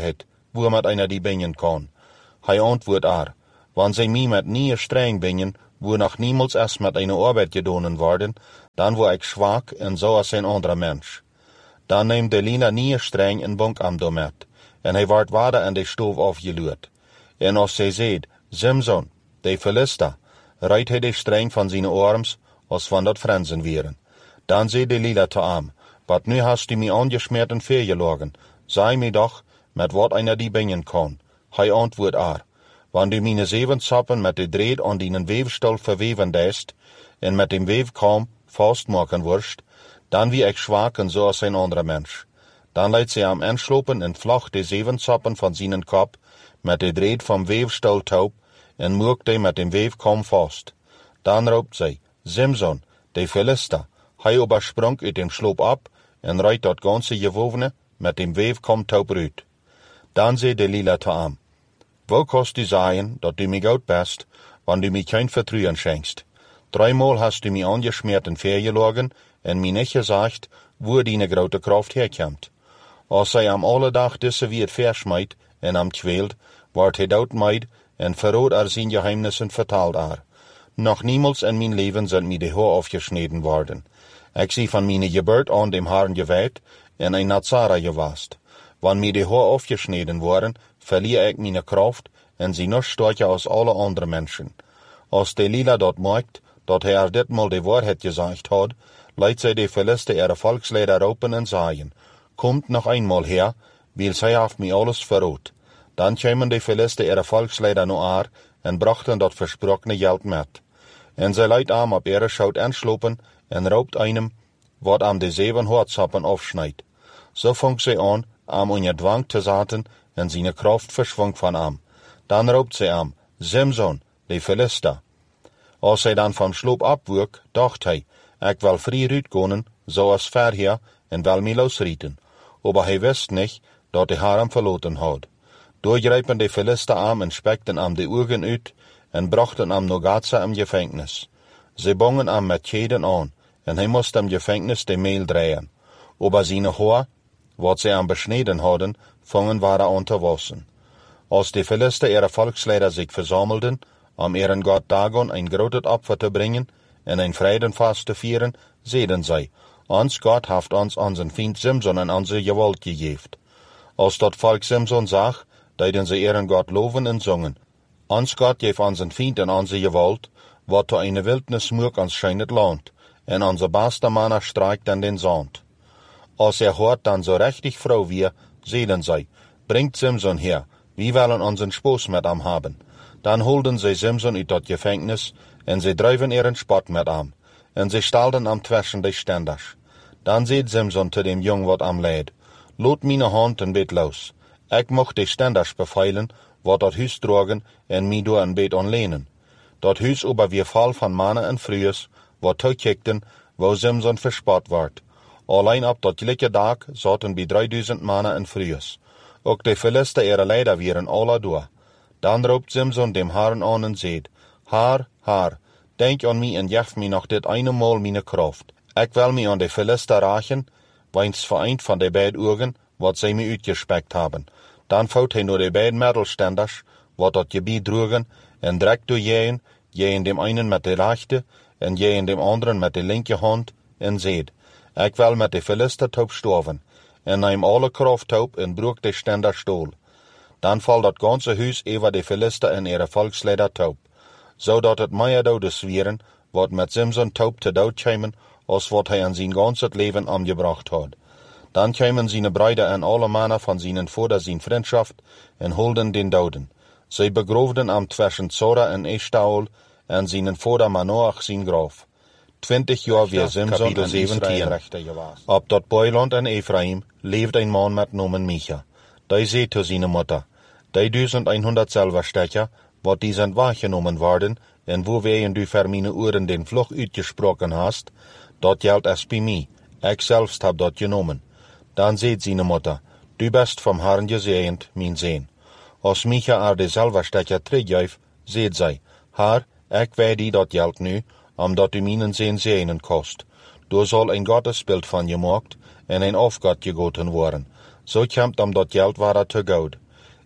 wo met einer die bingen kon. Hij antwoord haar, wann sie mi met nie streng bingen, wo noch niemals erst met eine Arbeit gedonen worden, dann wo ich schwach en so als ein anderer Mensch. Dan neemt Delila nie streng en bonk am domet, en hij wordt wader aan de stoof afgeluurd. En als zij zeed, Simson, de Philister, rijdt hij de streng van zijn arms, als van dat Fransen wieren. Dan zei Delila te hem, wat nu hast du mi angeschmiert en vergelogen, sei mir doch, met wat einer die bingen kon. Hij antwoord haar, wann du meine zeven zappen met de dreed aan die weefstel verweven deest, en met dem weefkam vastmaken worst, dan wie ik schwaken zo als een anderer mens. Dan leidt zij am anslopen en vlag de zeven zappen van zijn kop, met de dreed van weefstel taub, en moekt hij met dem weefkam vast. Dan roept zij, Simson, de Philister, hij übersprong uit dem sloop op, en rijdt dat ganze gewovene met dem weefkam taub uit. Dan zei Delila te hem, wo kost du sagen, dat du mich gut bist, wann du mich kein Vertrauen schenkst? Dreimal hast du mich angeschmiert en vergelogen, en mir nicht gesagt, wo deine grote Kraft herkommt. Als hij am alle dag disse wie het verschmeit en am kwält, wordt hij doodmeid en verrood er zijn geheimnissen vertaald er. Noch niemals in mijn leven sind mir die Haar afgesneden worden. Ik zie van meine Geburt an dem Haaren geweid en ein Nazara gewast. Wann mir die Haar afgesneden worden, verliere ik meine Kraft en zie nog sterker als alle andere Menschen. Als Delila dat merkt, dat hij er ditmaal de Wahrheit gesagt hat, leidt zij de Philister ihre Volksleider roepen en zeggen, kommt noch einmal her, weil zij haft mir alles verroot. Dan kwamen de Philister ihre Volksleider naar haar en brachten dat versprochene geld met. En zij leidt am op ihre schout anslopen en roopt einem, wat am de zeven hoortsappen afsnijdt. So fängt zij an, am onder dwang te zaten en zijn kraft verschwang van am. Dan roopt zij am, Simson, de Philister. Als hij dan vom sloop abwurk, dacht hij, ik wil vrij uitkomen, zoals verheer, en wil mij losrieten. Aber hij wist niet, dat hij haar am verloten had. Doorgrepen de Philister am en spekten am de Augen uit, en brachten am Nogaza im Gefängnis. Sie bongen am met Keden an, en hij moest am Gefängnis de Mehl drehen. Aber seine Haar, wat sie am beschneden hadden, fangen waren an te wassen. Als de Philister ihre Volksleider sich versammelten, am ihren Gott Dagon ein großes Opfer zu bringen en ein Freudenfest zu feiern, zeiden zij, ons Gott haft ons unseren Feind Simson in onze Gewalt gegeben. Als dat Volk Simson zag, deiden sie ihren Gott loven en zongen. Ons Gott geef unseren Feind in onze Gewalt, wat to eine Wildnis moek ons scheinet Land, en onze beste Manner streikt an den Sand. Als er hört dann so richtig Frau wir, zeiden zij, bringt Simson her, wir wollen unseren Spaß mit am haben. Dan holden sie Simson uit dat Gefängnis, en sie drijven ihren Spott mit am, en sie stalden am Twischen des Ständers. Dan seht Simson zu dem Jung wat am leid, lot meine Hand en bet los. Ik mocht de Ständers befeilen, wat dat Huis drogen en mi door een bet onlehnen. Dat Huis ober wir Fall van Mannen en Frühes, wat toekikten, wo Simson verspot wordt. Allein op dat gelijke dag zaten bij drieduizend Mannen en Frühes. Ook de Philister ihre Leider wieren alle door. Dan roept Simson dem Herrn an en zeet, Haar, Haar, denk an mi en jef mi nog dit eine Mal meine Kraft. Ik wil mi an de Philister rachen, weins vereint van de beid Urgen, wat zij mi uitgespekt haben. Dan fout hij naar de beiden Middelständers, wat dat gebied droegen, en direct door jeen, jeen dem einen met de rechte, en jeen dem anderen met de linke hand, en zeed, ik wil met de Philister taub sterven, en neem alle kraft taub en broek de Ständer stoel. Dan valt dat ganze huis over de Philister en ihre Volksleider taub, zodat het meer dodes wieren, wat met Simson taub te dood kwamen, als wat hij aan zijn ganzes leven omgebracht had. Dan kwamen zijn Brüder en alle Männer van zijn Vater zijn Freundschaft en holden den Doden. Zij begroofden am zwischen Zora en Eshtaol en zijn Vater Manoach zijn graf. Twintig jaar weer Simson de zeventien. Op dat Boiland en Ephraim leeft een man met nomen Micha. Die zei zu zijn Mutter, die duizendeinhonderd Silberstecher, wat die zijn waargenomen worden, en wo wij du voor meine Uren den Fluch uitgesproken hast, dat geldt es bij mij. Ik selbst hab dat genomen. Dan zei zijn Mutter, du bist vom Herrn gezegend, mijn Sehn. Als Micha er de Silberstecher teruggeeft, zei zij, Herr, ik weet die dat geld nu, omdat u mijn Sehn zegenen kost. Du soll ein Gottesbild van je gemaakt en een afgod gegoten worden. So komt om dat geld waar te goud.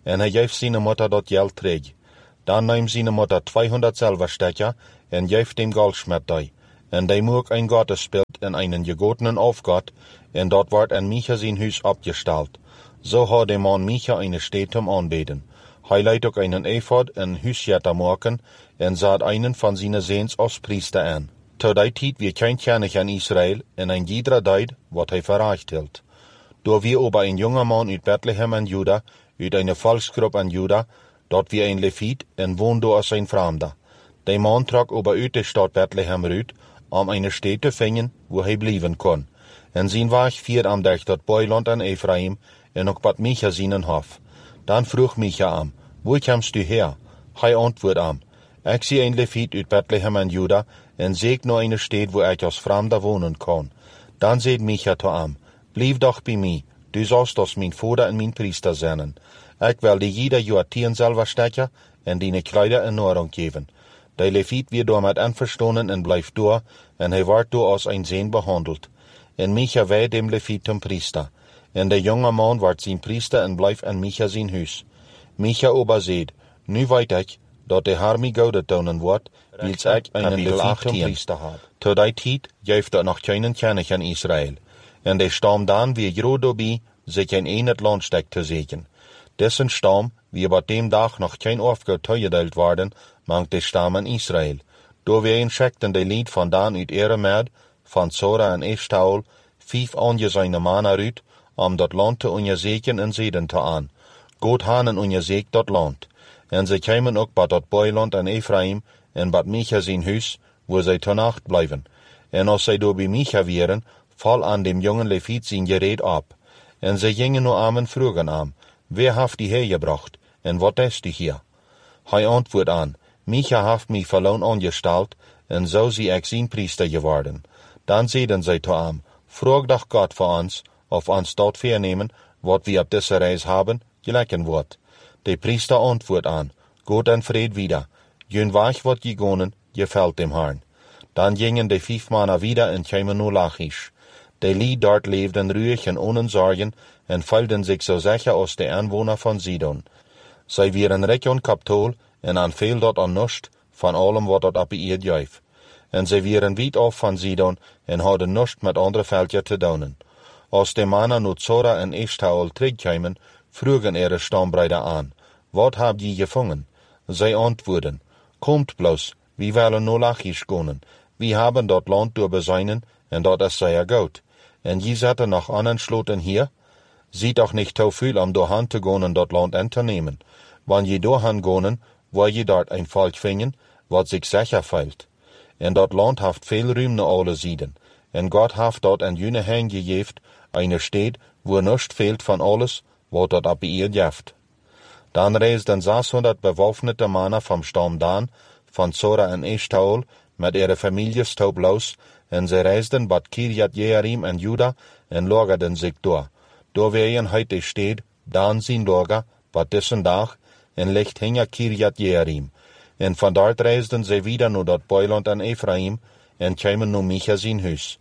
en hij geeft zijn moeder dat geld terug. Dan neemt zijn moeder tweehonderd Silberstecher en geeft dem Goldschmied die. En die moet ein Gottesbild in einen gegotenen Aufgott, en dort wordt in Micha zijn huis opgesteld. So hat der Mann Micha eine Stätte zum Anbeten. Hij leidt ook einen Ephod en Huisjetter maken, en zat einen van zijn Seens als Priester an. Tot die tijd wie kein König in Israel, en ein jeder deed wat hij verreicht hield. Door wie aber ein junger Mann uit Bethlehem in Juda, uit eine Volksgruppe in Juda, dort wie ein Levit, en woonde als ein Fremder. Der Mann trok aber uit de Stadt Bethlehem uit, om eine Stätte te vinden, wo hij blijven kon. En zijn weg vier am Dach tot Boiland en Ephraim, en ook bad Micha seinen Hof. Dan vroeg Micha am, wo kommst du her? Hij antwoord am, ik zie ein Levit uit Bethlehem in Juda, en zeek nur eine Stätte, wo ich als Fremder wohnen kann. Dan zei Micha to am, blijf doch bij mij, du sollst als mijn vader en mijn priester zijn. Ik wil die jeder jaar tien Silberstecher en die Kleider in Ordnung geven. De Levit wird damit einverstanden en blijft door, en hij wordt door als een Seen behandeld. En Micha wij dem Levit zum Priester. En der junge Mann wordt zijn Priester en blijft in Micha zijn huis. Micha aber seht, nu weet ik, dat de Herr mij goede tonen wordt, wils ik einen Levit zum Priester heb. Tot die tijd geeft er nog keinen König in Israel. En de stam dan weer groot dabei, sich in een Landstück te zeker. Dessen stam, wie bei dem Tag noch kein Aufgabe teilgeteilt worden, mangt de stam in Israel. Door wir een scheckten de Lied van Dan uit Eremed, van Zora en Eshtaol, vijf aangezeine Männer uit, om dat land te onderzeken en zeden te aan. God hanen onderzekt dat land. En ze kwamen ook bij dat Boiland en Ephraim, en bij Micha zijn huis, wo zij te nacht blijven. En als zij door bij Micha wären, val aan dem jungen Levit zijn gereed op. En ze gingen nu aan en vroegen aan, wer haft die hergebracht, en wat is die hier? Hij antwoord aan, Micha haft mich verloren angestalt, en zo zie ik zijn priester geworden. Dan zeiden zij te hem, vroeg doch Gott voor ons, of ons dat vernemen, wat wir op deze reis haben, gelijken wordt. De priester antwoord aan, Gott en vrede wieder, jün weg wat gegonen, gefällt dem Herrn. Dan gingen de vijf Männer wieder en kwamen naar Lachish. De Lied dort leefden ruhig en ohne Sorgen, en fühlten sich so sicher als de Anwohner von Sidon. Zij waren rijk en kapitol, en aan veel dat aan nust, van allem wat dat op ihr geef. En zij waren weit af van Sidon, en hadden nust met andere veldje te doen. Als de mannen naar Zora en Eshtaol terugkwamen, vroegen ihre Stammbruder aan, wat habt ihr gevangen? Zij antwoorden, kommt bloß, wir willen naar Lachish gaan, wir haben dat land doorbeseinen, en dat is sehr gut. En je zetten noch ansloten hier? Sieht doch nicht so viel, um doorheen te gaan en dat land in te nemen. Wann je doorheen gaan, wil je dort ein Volk vinden, wat sich sicher fühlt. En dat land haft veel ruim naar alle Zieden. En Gott haft dort en jene Hand gegeven, eine Stadt, wo nichts fehlt von alles, wat dort ab ihr jeft. Dan reisden zeshonderd bewaffnete Männer vom Stamm Dan, von Zora en Eshtaol, mit ihrer Familie staub los, en ze reisden bad Kirjat Jearim en Juda, en lagerden sich door. Door wären heute steht, Dan zijn Lager, bad dessen Dag, en ligt hinger Kirjat Jearim. En van dort reisden ze wieder naar dat Boiland en Ephraim, en kwamen naar Micha zijn huis.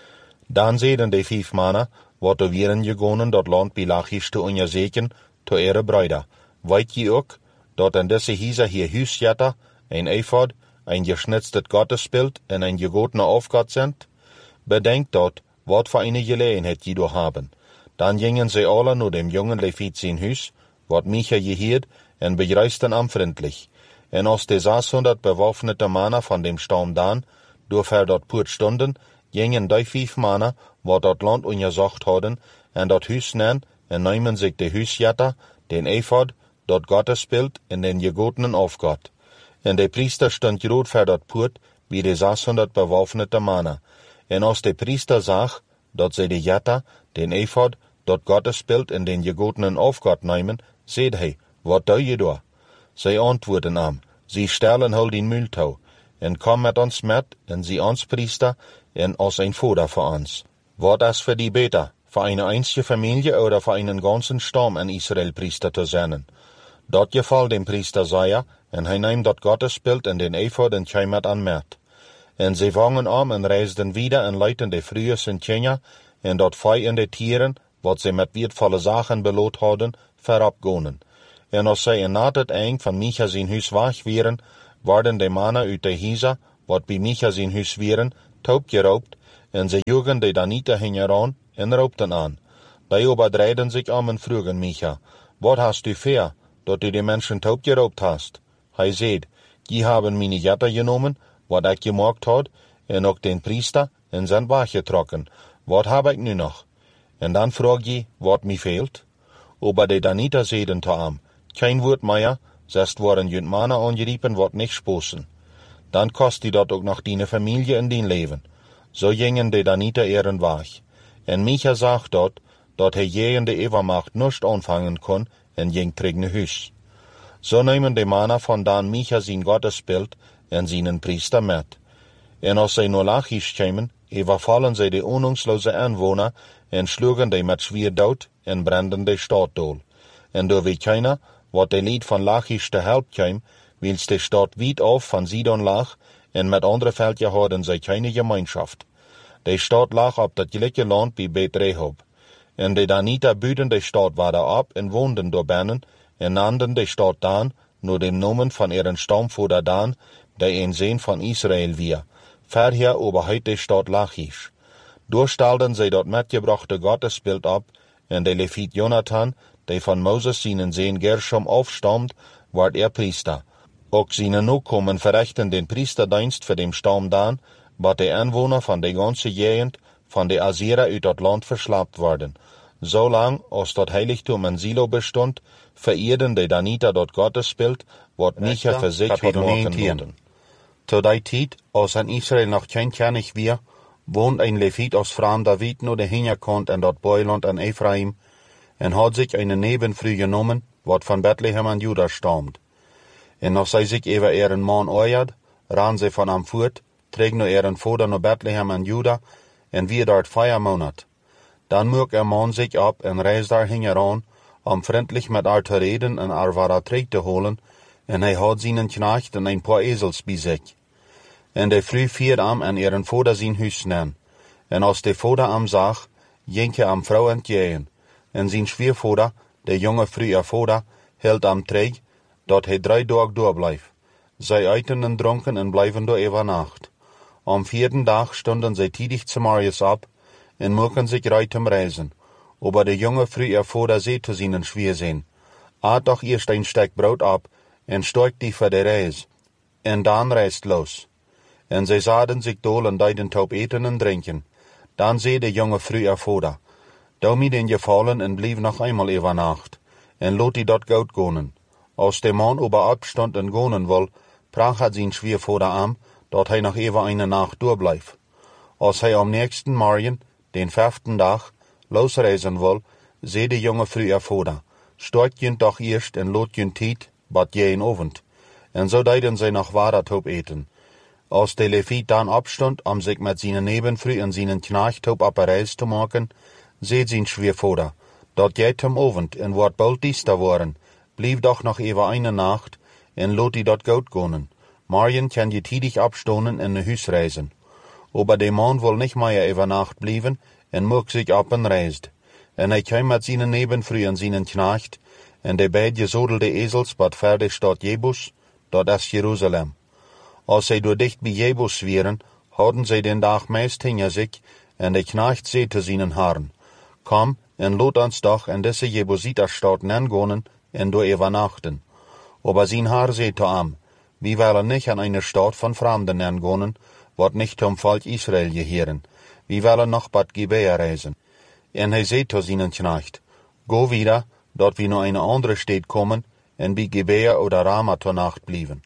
Dan zeiden de vijf Männer, wat er wären gegonen dat land bij Lachish te onderzeken, to ihre Brüder. Weet je ook, dat in deze Hieser hier Huisjetter, ein Ephod, ein geschnitztes Gottesbild en ein gegotener Aufgott sind? Bedenkt dort, wat für eine Gelegenheit die do haben. Dann gingen sie alle nur dem jungen Levit sein Huis, wat Micha gehiert, en begreisten am freundlich. En als de zeshonderd bewaffnete Männer von dem Stamm Dan, durch er dort purt stunden, gingen die vijf Männer, wat dat land untersucht hadden, en dat Huis nen, en nehmen sich de Huisjetter, den Ephod, dat Gottesbild en den gegotenen Aufgott. En de priester stond groot voor dat poort, wie de zeshonderd bewaffnete Männer. En als de priester zag, dat ze de Jetter, den Ephod, dat Gottesbild en den gegotenen Aufgott nemen, zei hij, wat doe je daar? Zij antwoorden am, sie stellen hol den Mühltau, en kom met ons met, en sie ons priester, en als ein Vater für uns. Wat is für die beter, für eine einzige Familie oder für einen ganzen Stamm in Israel Priester zu sein? Dat gefällt dem Priester sehr, en hij neemt dat Gottesbild en den Ephod en keimet an met. En sie vangen an en reisden wieder en leiten de frühe Sintjenja, en dat Fei en de Tieren, wat sie met wertvolle Sachen beloot hadden, verabgonen. En als zij na het eind van Micha zijn huis weg waren, werden de mannen uit de Hisa, wat bij Micha zijn huis waren, taub geraubt, en ze joegen de Danita hingeran en raubten aan. Die aber draaiden zich om en vroegen Micha, wat hast du ver, dat du die mensen taub geraubt hast? Hij zei, die hebben meine jatter genomen, wat ik gemaakt had, en ook den priester en zijn waag getrokken. Wat heb ik nu nog? En dan vroeg je, wat mij fehlt? Aber de Danita zeiden te hem, kein woord meer, zest worden junt mannen aangeriepen, wat niet sposen. Dan kost die dat ook nog die familie in dien leven. Zo gingen de Danita ihren weg. En Micha zag dat, dat hij je in de Evermacht nicht aanvangen kon, en ging terug naar huis. Zo nemen de mannen van dan Micha zijn Gottesbeeld en zijn priester met. En als zij naar Lachish kwamen, overvallen zij de onungsloze aanwoner en sloegen die met zwier dood en branden de stad dood. En door wie keiner, wat de lied van Lachish te help kwam, wils de stad wiet af van Sidon lag, en met andere veldje hadden zij keine gemeenschap. De stad lag op dat gelijke land bij Bet Rehob. En de Danita buiten de stad waren op en woonden door binnen, en nanden de stad Dan, naar dem Namen van ihren stamvoerder Dan, die een zoon van Israël weer. Verher oberheit de stad Lachish. Doorstelden zij dat metgebrachte Gottesbeeld op, en de Levit Jonathan, die van Moses zijn zoon Gershom afstamt, werd er priester. Ook zijn Nachkommen verrichten den Priesterdienst voor dem Stamm Dan, wat de aanwoner van de ganze Gegend van de Assyrer uit dat land verslapt worden. Zolang als dat heiligtum in Silo bestond, vereerden de Danita dat Gottesbeeld, wat Micha voor zich had maken worden. Zu die tijd, als in Israël nog geen kennig weer, woont een Levit aus Fram David naar de hinterkant in dat Boiland an Ephraim, en had zich een nebenvrouw genomen, wat van Bethlehem an Juda stamt. En als zij zich over ihren man oeiert, ran zij van hem voort, trek naar ihren vader naar Bethlehem an Juda, en wie dort vier Monat. Dan moek er man zich op en reis daar hingeran, om vriendelijk met haar te reden en haar waar terug te holen, en hij had zijn knecht en een paar ezels bij zich. En de vrouw vierde am en ihren vader zijn huis nen. En als de vader am zag, ging hij am vrouw entgegen. En zijn schwiegervader, de jonge vrouw haar vader, hield am terug, dat hij drie dagen doorbleef. Zij eten en dronken en blijven door over nacht. Am vierten dag stonden zij tidig zu Marius op, en moeken zich reit om reizen. Aber de jonge vrouw haar vader zei zu zijn schwiegerszoon, aat doch eerst een stuk brood op, en stork die voor de reis. En dan reist los. En zij zaden zich dol en deiden taub eten en drinken. Dan zei de jonge vrouw haar vader, doe mij den gevallen en blijf nog eenmaal over nacht, en laat die dat goud gonen. Als de man ober opstond en gonen wil, prach het zijn schwiegervader aan, dat hij nog even eine nacht doorblijft. Als hij am nächsten Morgen, den vijften dag, losreizen wil, zei de jonge vrouw haar vader, stork je toch eerst en laat je tijd, bad je in avond. En zo deiden zij nog waard op eten. Als de Levit dan opstond, om zich met zijn nebenvrouw en zijn knecht op op reis te maken, zei zijn schwiegervader, dat jij hem avond en wordt bald diester worden, blijf doch nog even eine nacht, en laat die dat goud gonen. Morgen kan je tidig opstonen en naar huis reizen. Aber de man wil niet meer over nacht blijven, en moek zich op en reist. En hij kwam met zijn nebenvrouw en zijn knecht, en de beide gezodelde ezels bad verder stad Jebus, dat is Jeruzalem. Als zij door dicht bij Jebus waren, hadden zij den dag meest hinger zich, en de knecht zei te zijn haren, kom en laat ons doch in deze Jebusiterstad nengonen en door overnachten. Aber zijn haar zei te hem, wie willen nicht an eine Stadt von Fremden nengonen, wat nicht zum Volk Israel gehören, wie willen noch bad Gibea reisen. En hij zei te zijn knecht, go wieder, dat wir naar eine andere Stadt kommen, en bij Gibea oder Rama zur Nacht blieben.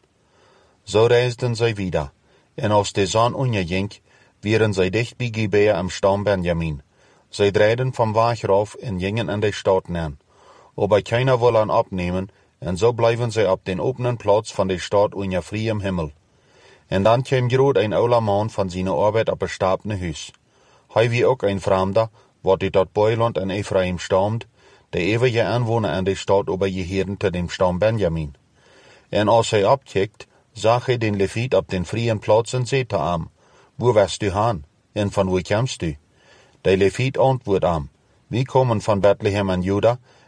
So reisten zij wieder, en als de zon onderging, waren zij dicht bij Gibea am Stamm Benjamin. Zij draaiden vom Weg rauf en gingen in de stad nen. Aber keiner wil an opnemen, en zo blijven zij op den openen Platz van de stad onder vriem Himmel. En dan kwam groot een ouder man van zijn arbeid op een stap naar huis. Hij wie ook een Fremder, wat uit dat Boiland en Ephraim stamt, de eeuwige aanwoner in de stad overgeheerden te dem Stamm Benjamin. En als hij opkijkt, zag hij den Levit op den vrien Platz en zei te hem, wo wirst du han, en van wo kommst du? De Levit antwoordt hem, wir kommen van Bethlehem en Juda,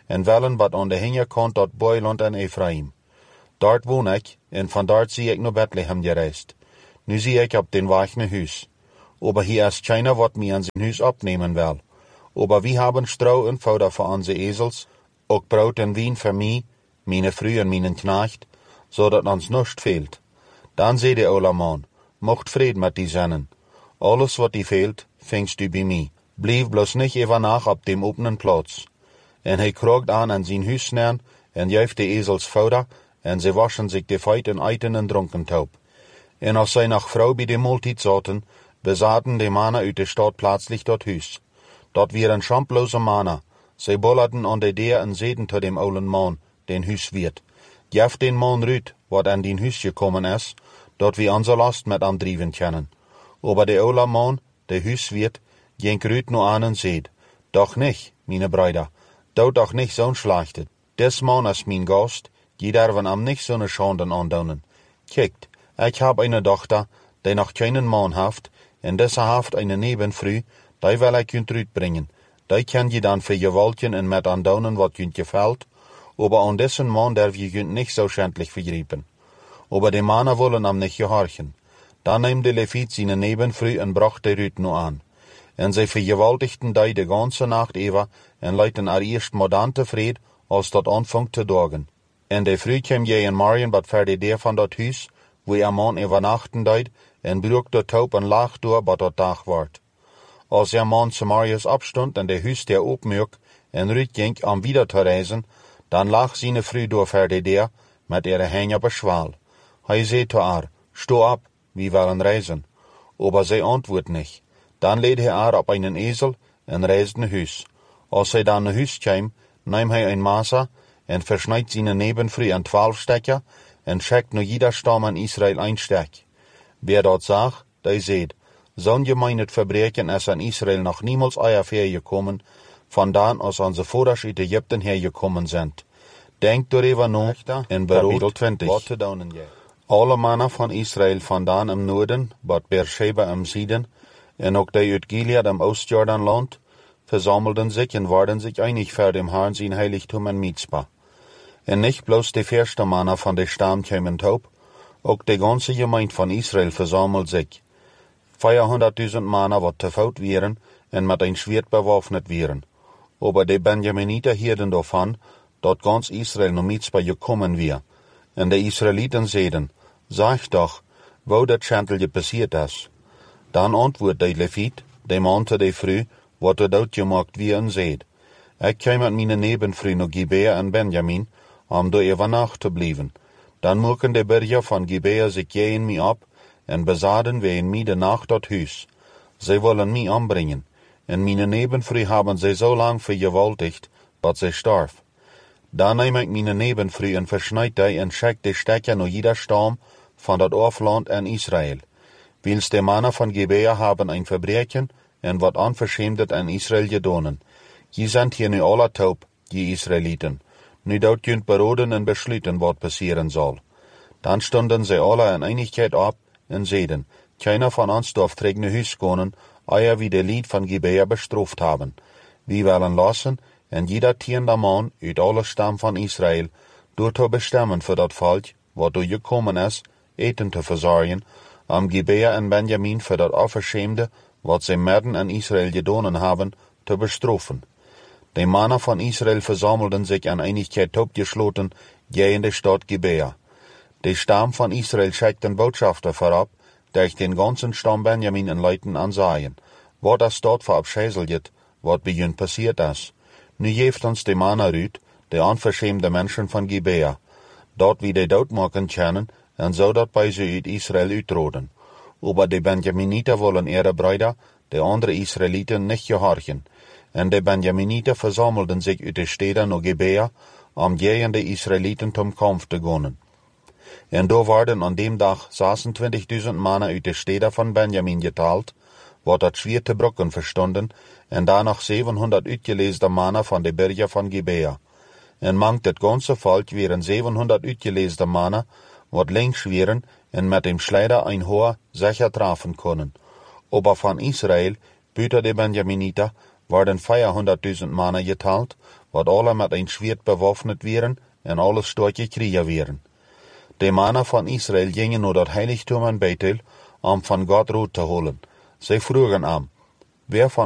en wellen wat aan de hinterkant tot Boiland en Ephraim. Dort woon ik, en van dort zie ik naar Bethlehem gereisd. Nu zie ik op den Weg naar huis. Aber hier ist keiner, wat mir an sein Huis abnehmen will. Aber wir haben Stroh und Futter für unsere Esels, auch Brot und Wein für mich, meine Frau und meinen Knecht, so dat uns nichts fehlt. Dann seh der oude Mann, mocht Fried mit die Sennen. Alles, wat die fehlt, fängst du bei mir. Blieb bloß nicht über nach ab dem offenen Platz. En hij krogt an an sein Huis nähern, en jäuft die Esels Futter, en sie waschen sich die Feit und eiten en dronken taub. En als zij nach Frau bei dem Multit saßen, besaten die Männer uit de Stadt plötzlich dort Huis. Dort wären schamplose Männer. Sie bollerten an der Deur en seden zu dem oulen Mann, den Huis wird. Jef den Mann rüt, wat an den Huis gekommen is, dort wir unser Last mit am driven können. Aber der oude Mann, der Huis wird, ging rüt nur an en seed. Doch nicht, meine Brüder, dort doch nicht so'n schlechtet. Des Mann is mein Gast, die derven am nicht so'ne Schanden andonen. Kijkt, ich hab eine Tochter, die noch keinen Mann haft, en deze haft eine Nebenfrau, die will ich kunt uitbrengen. Die kann je dann für je Wolken en met aandonen wat kunt gefällt, aber an dessen Mann darf je kunt nicht so schändlich vergrieben. Aber die Männer wollen am nicht gehorchen. Dann nahm der Levit seine Nebenfrau en bracht die Rüt nur an. En sie vergewaltigten die de ganze Nacht über en leiten er erst modante Fried, als dat anfangt te dorgen. En de Früh kam je en Marien bat verder der van dat Huis, wo ihr Mann übernachten deed, en brug dort taub en lag door, bat dat Tag ward. Als ihr Mann zu Marius abstund en de Huis der opmürk en Rüt ging am wieder te reisen, dann lag seine Früh door verder der, met ihre Hänge beschwal. Hij zei zu haar, sto ab, wir wollen reisen. Aber sie antwoord nicht. Dann lädt er haar op einen Esel en reist naar huis. Als hij dan naar huis kwam, nahm hij een Maser en versnijdt seine Nebenfrüh an twaalf Stecker en schickt nur jeder Stamm an Israel ein Steck. Wer dort sagt, der seht, zo'n gemeinet Verbrechen ist an Israel noch niemals eier gekommen, von dann als unsere Vorder uit Ägypten hergekommen sind. Denkt darüber nach in Kapitel zwanzig. Alle Männer von Israel von dann im Norden, bad Beersheba im Süden, en ook die uit Gilead im Ostjordanland, versammelten sich und waren sich einig für dem Herrn sein Heiligtum in Mizpah. En nicht bloß die ersten Männer von der Stamm kämen taub, auch die ganze Gemeinde von Israel versammelt sich. vierhunderttausend Männer, wat te fout wären en mit ein Schwert bewaffnet wären. Aber die Benjaminiter hierden davon, dat ganz Israel nach Mizpah gekommen wär. En die Israeliten seden, sag doch, wo dat Schandel passiert is. Dann antwoord die Levit, die Mann zu der Früh, wat er dort gemacht wie en seed. Ich kam mit meine Nebenfrüh nach Gibea en Benjamin, um da über Nacht zu bleiben. Dann mucken die Bürger von Gibea sich gehen mich ab, en besaden wir in mir de Nacht dort Huis. Sie wollen mich umbringen, en meine Nebenfrüh haben sie so lang vergewaltigt, dat sie starb. Dann nehm ich meine Nebenfrüh en verschneid die en schickt die Stecker nach jeder Stamm von dat Orfland en Israel. Wils die Männer von Gibea haben ein Verbrechen en wat Unverschämtet an Israel gedonen. Je sind hier nu alle taub, die Israeliten. Nu dort kunt beroden en beschluten, wat passieren soll. Dann stunden sie alle in Einigkeit ab en zeiden, keiner von uns darf terug naar huis gaan, eer wie de Lied von Gibea bestraft haben. Wir wollen lassen, en jeder tiende Mann uit alle Stamm von Israel, door te bestemmen für dat Volk, wat door gekommen is, eten te verzorgen, am Gibea en Benjamin für dat Unverschämte, wat sie Mörden an Israel gedonen haben, te bestrafen. Die Männer von Israel versammelten sich an Einigkeit taubgeschloten gegen die Stadt Gibea. Der Stamm von Israel schickten Botschafter vorab, der ich den ganzen Stamm Benjamin in Leuten ansahen, wat das dort verabschäselt, wat bei ihnen passiert ist. Nu geeft uns die Männer rüt, die unverschämte Menschen von Gibea, dort wie die dort machen können, en so dat bei sie uit Israel uitroden. Aber die Benjaminiter wollen ihre Brüder, die andere Israeliten, nicht gehorchen. En die Benjaminiter versammelten sich uit de Städte nach Gibea, um gegen die Israeliten zum Kampf zu gehen. En da waren an dem Tag sechsundzwanzigtausend Männer uit de Städte von Benjamin geteilt, wat dat schwer te brocken verstanden, en danach zevenhonderd uitgelesene Männer von de Berge von Gibea. En mangt het ganze Volk wären zevenhonderd uitgelesene Männer, wat links wären en met dem Schleider ein Hoher sicher treffen können. Aber von Israel, büter de Benjaminiter, werden vierhonderdduizend Männer geteilt, wat alle mit ein Schwert bewaffnet wären en alle starke Krieger wären. Die Männer von Israel gingen naar dat Heiligtum in Bethel, um von Gott Rat zu holen. Sie frugen ihm, wer von